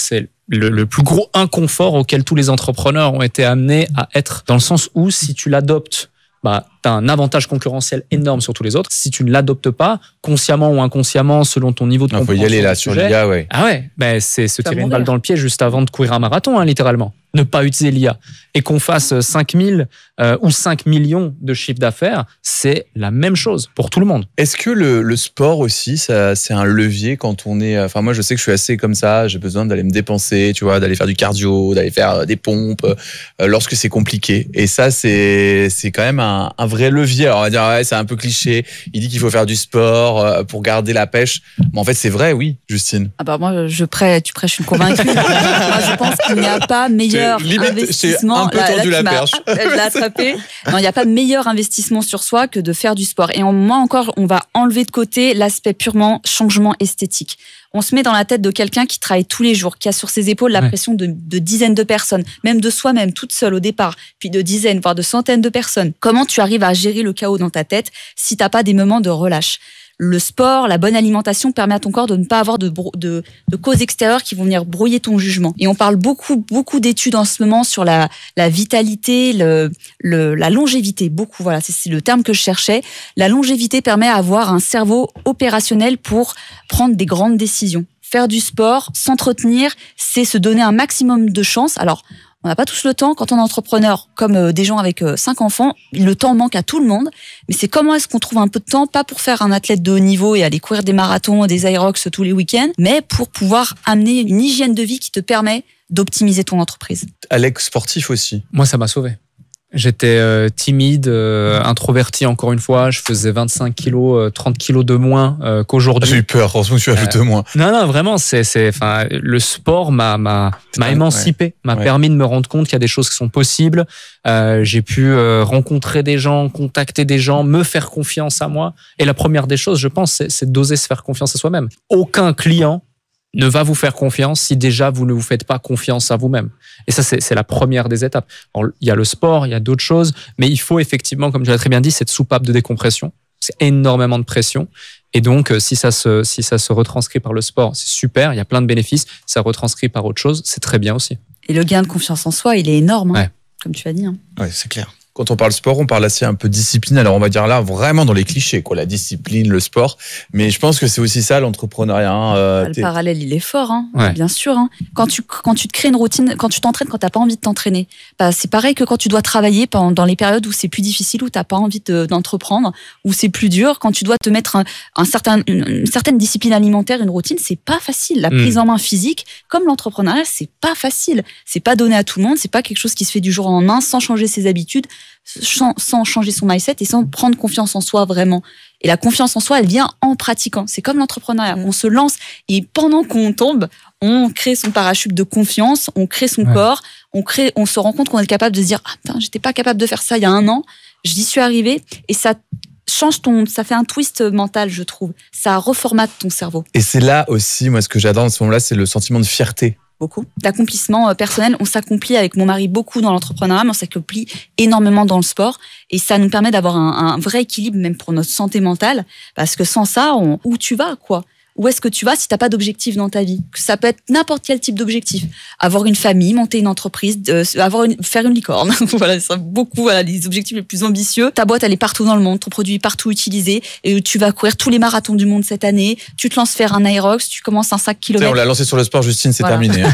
le, le plus gros inconfort auquel tous les entrepreneurs ont été amenés à être, dans le sens où si tu l'adoptes, bah, tu as un avantage concurrentiel énorme sur tous les autres. Si tu ne l'adoptes pas, consciemment ou inconsciemment, selon ton niveau de Il faut compréhension y aller là, du sur sujet, l'I A, ouais. Ah ouais, bah, c'est se Ça tirer une mourir. balle dans le pied juste avant de courir un marathon, hein, littéralement. Ne pas utiliser l'I A. Et qu'on fasse cinq mille euh, ou cinq millions de chiffre d'affaires, c'est la même chose pour tout le monde. Est-ce que le, le sport aussi, ça, c'est un levier quand on est... Enfin, moi, je sais que je suis assez comme ça, j'ai besoin d'aller me dépenser, tu vois, d'aller faire du cardio, d'aller faire des pompes, euh, lorsque c'est compliqué. Et ça, c'est, c'est quand même un, un vrai levier. Alors, on va dire, ouais, c'est un peu cliché. Il dit qu'il faut faire du sport euh, pour garder la pêche. Mais en fait, c'est vrai, oui, Justine. Ah bah moi, je prêche, tu prêches une convaincue. Moi, je pense qu'il n'y a pas meilleur C'est limite- investissement. c'est un peu Là- là, tendu tu la m'as- perche. Je l'ai attrapé. Non, il n'y a pas de meilleur investissement sur soi que de faire du sport. Et en, moi encore, on va enlever de côté l'aspect purement changement esthétique. On se met dans la tête de quelqu'un qui travaille tous les jours, qui a sur ses épaules la Ouais. pression de, de dizaines de personnes, même de soi-même, toute seule au départ, puis de dizaines, voire de centaines de personnes. Comment tu arrives à gérer le chaos dans ta tête si t'as pas des moments de relâche? Le sport, la bonne alimentation permet à ton corps de ne pas avoir de, brou- de, de causes extérieures qui vont venir brouiller ton jugement. Et on parle beaucoup, beaucoup d'études en ce moment sur la, la vitalité, le, le, la longévité. Beaucoup, voilà, c'est, c'est le terme que je cherchais. La longévité permet à avoir un cerveau opérationnel pour prendre des grandes décisions. Faire du sport, s'entretenir, c'est se donner un maximum de chance. Alors, on n'a pas tous le temps. Quand on est entrepreneur, comme euh, des gens avec euh, cinq enfants, le temps manque à tout le monde. Mais c'est comment est-ce qu'on trouve un peu de temps, pas pour faire un athlète de haut niveau et aller courir des marathons, des Aerox tous les week-ends, mais pour pouvoir amener une hygiène de vie qui te permet d'optimiser ton entreprise. Alex, sportif aussi. Moi, ça m'a sauvé. J'étais euh, timide, euh, introverti encore une fois. Je faisais vingt-cinq kilos, euh, trente kilos de moins euh, qu'aujourd'hui. J'ai eu peur, heureusement que tu as ajouté moins. Non, non, vraiment, c'est, c'est, enfin, le sport m'a, m'a, m'a un- émancipé, m'a ouais. permis de me rendre compte qu'il y a des choses qui sont possibles. Euh, j'ai pu euh, rencontrer des gens, contacter des gens, me faire confiance à moi. Et la première des choses, je pense, c'est, c'est d'oser se faire confiance à soi-même. Aucun client ne va vous faire confiance si déjà vous ne vous faites pas confiance à vous-même. Et ça, c'est, c'est la première des étapes. Alors, il y a le sport, il y a d'autres choses, mais il faut effectivement, comme tu l'as très bien dit, cette soupape de décompression. C'est énormément de pression. Et donc, euh, si ça se, si ça se retranscrit par le sport, c'est super, il y a plein de bénéfices. Ça retranscrit par autre chose, c'est très bien aussi. Et le gain de confiance en soi, il est énorme, hein, Ouais. comme tu as dit. Hein. Ouais, c'est clair. Quand on parle sport, on parle assez un peu discipline. Alors, on va dire là, vraiment dans les clichés, quoi, la discipline, le sport. Mais je pense que c'est aussi ça, l'entrepreneuriat. Hein. Euh, Le t'es- parallèle, il est fort, hein, Ouais. bien sûr. Hein. Quand tu quand tu te crées une routine, quand tu t'entraînes, quand t'as pas envie de t'entraîner, bah, c'est pareil que quand tu dois travailler pendant dans les périodes où c'est plus difficile, où t'as pas envie de- d'entreprendre, où c'est plus dur. Quand tu dois te mettre un, un certain une, une certaine discipline alimentaire, une routine, c'est pas facile. La Mm. prise en main physique, comme l'entrepreneuriat, c'est pas facile. C'est pas donné à tout le monde. C'est pas quelque chose qui se fait du jour au lendemain sans changer ses habitudes, sans, sans changer son mindset et sans prendre confiance en soi vraiment. Et la confiance en soi, elle vient en pratiquant. C'est comme l'entrepreneuriat. Mm. On se lance et pendant qu'on tombe, on crée son parachute de confiance, on crée son Ouais. corps, on crée, on se rend compte qu'on est capable de se dire, ah putain, j'étais pas capable de faire ça il y a un an, j'y suis arrivé, et ça change ton, ça fait un twist mental, je trouve. Ça reformate ton cerveau. Et c'est là aussi, moi, ce que j'adore dans ce moment-là, c'est le sentiment de fierté. Beaucoup. D'accomplissement euh, personnel. On s'accomplit avec mon mari beaucoup dans l'entrepreneuriat, mais on s'accomplit énormément dans le sport. Et ça nous permet d'avoir un, un vrai équilibre, même pour notre santé mentale. Parce que sans ça, on, où tu vas, quoi? Où est-ce que tu vas si t'as pas d'objectif dans ta vie? Ça peut être n'importe quel type d'objectif. Avoir une famille, monter une entreprise, de, avoir une, faire une licorne. Voilà, ça beaucoup, voilà, les objectifs les plus ambitieux. Ta boîte, elle est partout dans le monde, ton produit est partout utilisé, et tu vas courir tous les marathons du monde cette année. Tu te lances faire un Aerox, tu commences un cinq Tu sais, on kilomètres. l'a lancé sur le sport, Justine, c'est Voilà. terminé.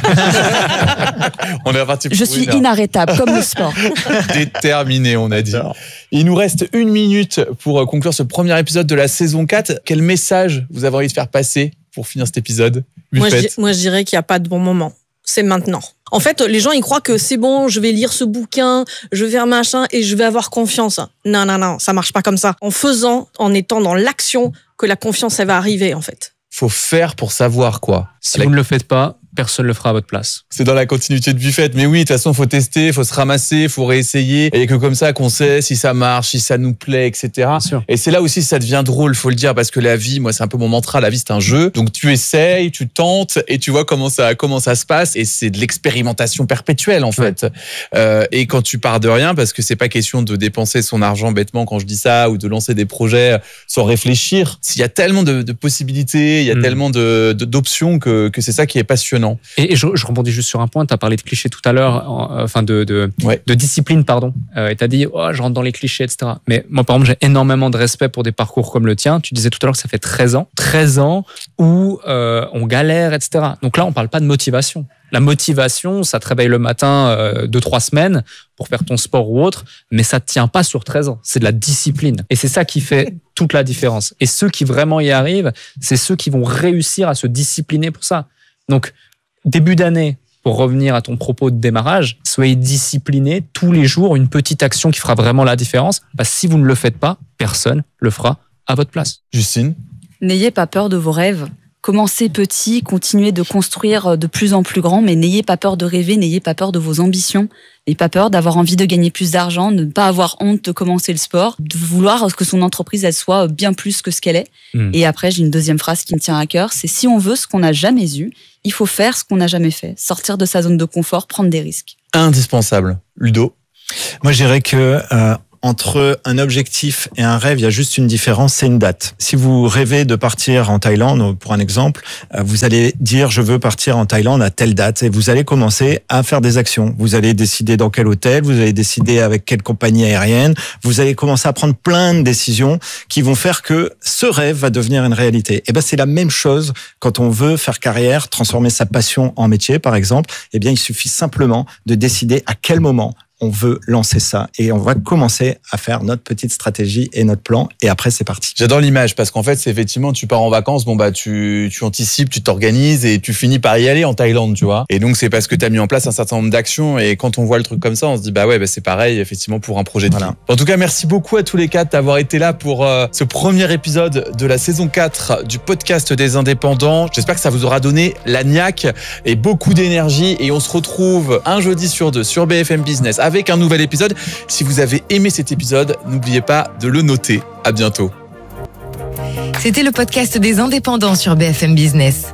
On est reparti pour Je une suis heure. inarrêtable, comme le sport. Déterminé, on a dit. Il nous reste une minute pour conclure ce premier épisode de la saison quatre. Quel message vous avez envie de faire passer pour finir cet épisode? Moi je, Buffett. di- moi, je dirais qu'il n'y a pas de bon moment. C'est maintenant. En fait, les gens, ils croient que c'est bon, je vais lire ce bouquin, je vais faire machin et je vais avoir confiance. Non, non, non, ça marche pas comme ça. En faisant, en étant dans l'action, que la confiance, elle va arriver, en fait. Faut faire pour savoir, quoi. Si vous ne le faites pas, personne ne le fera à votre place. C'est dans la continuité de Buffett. Mais oui, de toute façon, faut tester, faut se ramasser, faut réessayer. Et il y a que comme ça qu'on sait si ça marche, si ça nous plaît, et cetera. Et c'est là aussi ça devient drôle, faut le dire, parce que la vie, moi, c'est un peu mon mantra. La vie, c'est un jeu. Donc tu essayes, tu tentes, et tu vois comment ça, comment ça se passe. Et c'est de l'expérimentation perpétuelle, en fait. Euh, et quand tu pars de rien, parce que c'est pas question de dépenser son argent bêtement quand je dis ça, ou de lancer des projets sans réfléchir. S'il y a tellement de, de possibilités, il y a Mm. tellement de, de- d'options que, que c'est ça qui est passionnant. impressionnant. Et, et je, je rebondis juste sur un point. Tu as parlé de clichés tout à l'heure, en, enfin de, de, ouais. de discipline, pardon. Euh, et tu as dit, oh, je rentre dans les clichés, et cetera. Mais moi, par exemple, j'ai énormément de respect pour des parcours comme le tien. Tu disais tout à l'heure que ça fait treize ans. treize ans où euh, on galère, et cetera. Donc là, on parle pas de motivation. La motivation, ça te réveille le matin euh, deux, trois semaines pour faire ton sport ou autre, mais ça ne tient pas sur treize ans. C'est de la discipline. Et c'est ça qui fait toute la différence. Et ceux qui vraiment y arrivent, c'est ceux qui vont réussir à se discipliner pour ça. Donc, début d'année, pour revenir à ton propos de démarrage, soyez disciplinés tous les jours, une petite action qui fera vraiment la différence. Bah, si vous ne le faites pas, personne le fera à votre place. Justine ? N'ayez pas peur de vos rêves. Commencez petit, continuez de construire de plus en plus grand, mais n'ayez pas peur de rêver, n'ayez pas peur de vos ambitions, n'ayez pas peur d'avoir envie de gagner plus d'argent, de ne pas avoir honte de commencer le sport, de vouloir que son entreprise elle soit bien plus que ce qu'elle est. Mmh. Et après, j'ai une deuxième phrase qui me tient à cœur, c'est si on veut ce qu'on n'a jamais eu, il faut faire ce qu'on n'a jamais fait, sortir de sa zone de confort, prendre des risques. Indispensable. Ludo ? Moi, je dirais que euh, entre un objectif et un rêve, il y a juste une différence, c'est une date. Si vous rêvez de partir en Thaïlande, pour un exemple, vous allez dire je veux partir en Thaïlande à telle date et vous allez commencer à faire des actions. Vous allez décider dans quel hôtel, vous allez décider avec quelle compagnie aérienne, vous allez commencer à prendre plein de décisions qui vont faire que ce rêve va devenir une réalité. Et ben c'est la même chose quand on veut faire carrière, transformer sa passion en métier par exemple. Eh bien il suffit simplement de décider à quel moment on veut lancer ça et on va commencer à faire notre petite stratégie et notre plan et après c'est parti. J'adore l'image parce qu'en fait c'est effectivement tu pars en vacances, bon bah tu tu anticipes, tu t'organises et tu finis par y aller en Thaïlande, tu vois. Et donc c'est parce que tu as mis en place un certain nombre d'actions et quand on voit le truc comme ça, on se dit bah ouais, bah c'est pareil effectivement pour un projet de voilà. vie. En tout cas, merci beaucoup à tous les quatre d'avoir été là pour euh, ce premier épisode de la saison quatre du podcast des indépendants. J'espère que ça vous aura donné la niaque et beaucoup d'énergie et on se retrouve un jeudi sur deux sur B F M Business avec un nouvel épisode. Si vous avez aimé cet épisode, n'oubliez pas de le noter. À bientôt. C'était le podcast des indépendants sur B F M Business.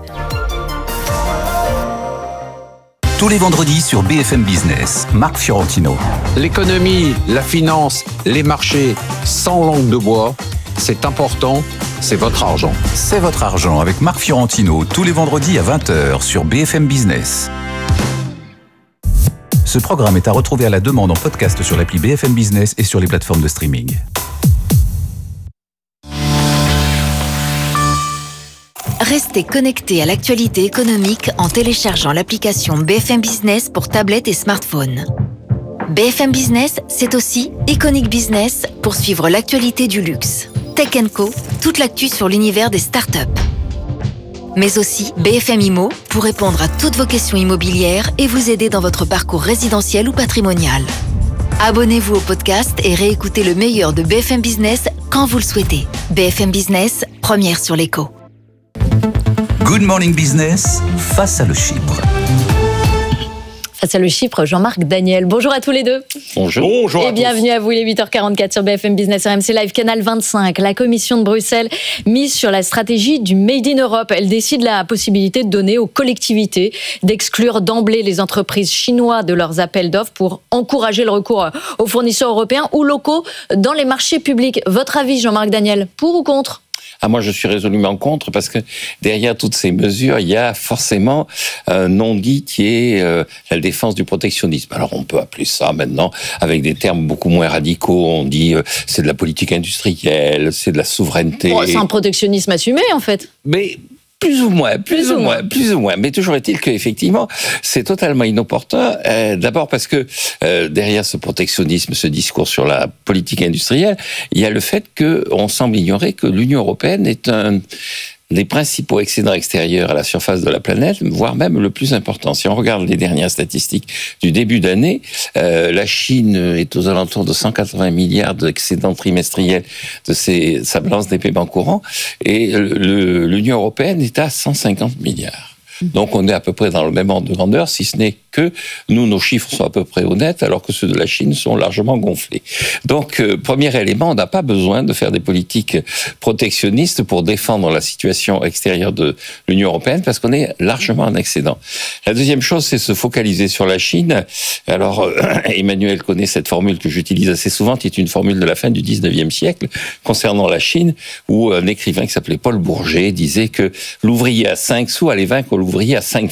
Tous les vendredis sur B F M Business, Marc Fiorentino. L'économie, la finance, les marchés, sans langue de bois, c'est important, c'est votre argent. C'est votre argent avec Marc Fiorentino, tous les vendredis à vingt heures sur B F M Business. Ce programme est à retrouver à la demande en podcast sur l'appli B F M Business et sur les plateformes de streaming. Restez connectés à l'actualité économique en téléchargeant l'application B F M Business pour tablettes et smartphones. B F M Business, c'est aussi Iconic Business pour suivre l'actualité du luxe. Tech and Co, toute l'actu sur l'univers des startups. Mais aussi B F M Immo pour répondre à toutes vos questions immobilières et vous aider dans votre parcours résidentiel ou patrimonial. Abonnez-vous au podcast et réécoutez le meilleur de B F M Business quand vous le souhaitez. B F M Business, première sur l'écho. Good Morning Business, face à le Chypre. Face à le Chypre, Jean-Marc Daniel. Bonjour à tous les deux. Bonjour. Bonjour et bienvenue à vous, les huit heures quarante-quatre sur B F M Business R M C Live, canal vingt-cinq. La Commission de Bruxelles mise sur la stratégie du Made in Europe. Elle décide la possibilité de donner aux collectivités d'exclure d'emblée les entreprises chinoises de leurs appels d'offres pour encourager le recours aux fournisseurs européens ou locaux dans les marchés publics. Votre avis, Jean-Marc Daniel, pour ou contre ? Ah, moi, je suis résolument contre parce que derrière toutes ces mesures, il y a forcément un non-dit qui est euh, la défense du protectionnisme. Alors, on peut appeler ça maintenant avec des termes beaucoup moins radicaux. On dit euh, c'est de la politique industrielle, c'est de la souveraineté. Bon, c'est un protectionnisme assumé, en fait. Mais plus ou moins, plus, plus ou moins, moins, plus ou moins. Mais toujours est-il qu'effectivement, c'est totalement inopportun. Euh, d'abord parce que euh, derrière ce protectionnisme, ce discours sur la politique industrielle, il y a le fait qu'on semble ignorer que l'Union européenne est un des principaux excédents extérieurs à la surface de la planète, voire même le plus important. Si on regarde les dernières statistiques du début d'année, euh, la Chine est aux alentours de cent quatre-vingts milliards d'excédents trimestriels de ses, sa balance des paiements courants, et le, l'Union européenne est à cent cinquante milliards. Donc on est à peu près dans le même ordre de grandeur, si ce n'est que nous, nos chiffres sont à peu près honnêtes, alors que ceux de la Chine sont largement gonflés. Donc, euh, premier élément, on n'a pas besoin de faire des politiques protectionnistes pour défendre la situation extérieure de l'Union européenne, parce qu'on est largement en excédent. La deuxième chose, c'est se focaliser sur la Chine. Alors, euh, Emmanuel connaît cette formule que j'utilise assez souvent, qui est une formule de la fin du dix-neuvième siècle, concernant la Chine, où un écrivain qui s'appelait Paul Bourget disait que l'ouvrier à cinq sous allait vaincre l'ouvrier à cinq francs.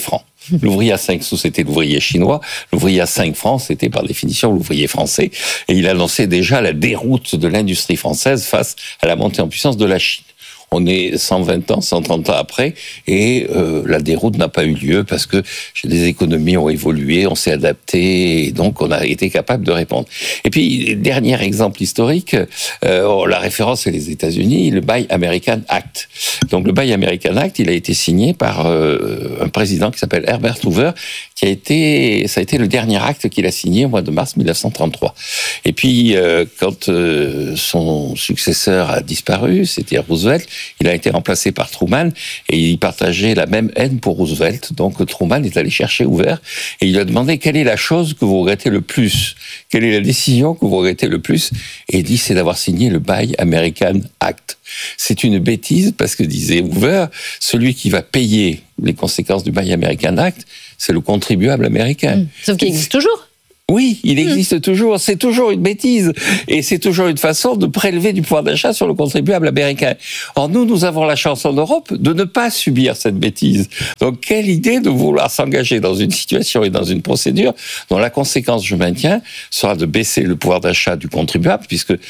L'ouvrier à cinq sous, c'était l'ouvrier chinois. L'ouvrier à cinq francs, c'était par définition l'ouvrier français. Et il annonçait déjà la déroute de l'industrie française face à la montée en puissance de la Chine. On est cent vingt ans, cent trente ans après, et euh, la déroute n'a pas eu lieu parce que les économies ont évolué, on s'est adapté, et donc on a été capable de répondre. Et puis, dernier exemple historique, euh, la référence c'est les États-Unis, le Buy American Act. Donc le Buy American Act, il a été signé par euh, un président qui s'appelle Herbert Hoover, qui a été, ça a été le dernier acte qu'il a signé au mois de mars mille neuf cent trente-trois. Et puis, euh, quand euh, son successeur a disparu, c'était Roosevelt, il a été remplacé par Truman, et il partageait la même haine pour Roosevelt. Donc Truman est allé chercher Hoover, et il lui a demandé quelle est la chose que vous regrettez le plus, quelle est la décision que vous regrettez le plus, et il dit c'est d'avoir signé le Buy American Act. C'est une bêtise, parce que disait Hoover, celui qui va payer les conséquences du Buy American Act, c'est le contribuable américain. Mmh. Sauf qu'il existe toujours. Oui, il existe mmh. toujours. C'est toujours une bêtise. Et c'est toujours une façon de prélever du pouvoir d'achat sur le contribuable américain. Or, nous, nous avons la chance en Europe de ne pas subir cette bêtise. Donc, quelle idée de vouloir s'engager dans une situation et dans une procédure dont la conséquence, je maintiens, sera de baisser le pouvoir d'achat du contribuable, puisque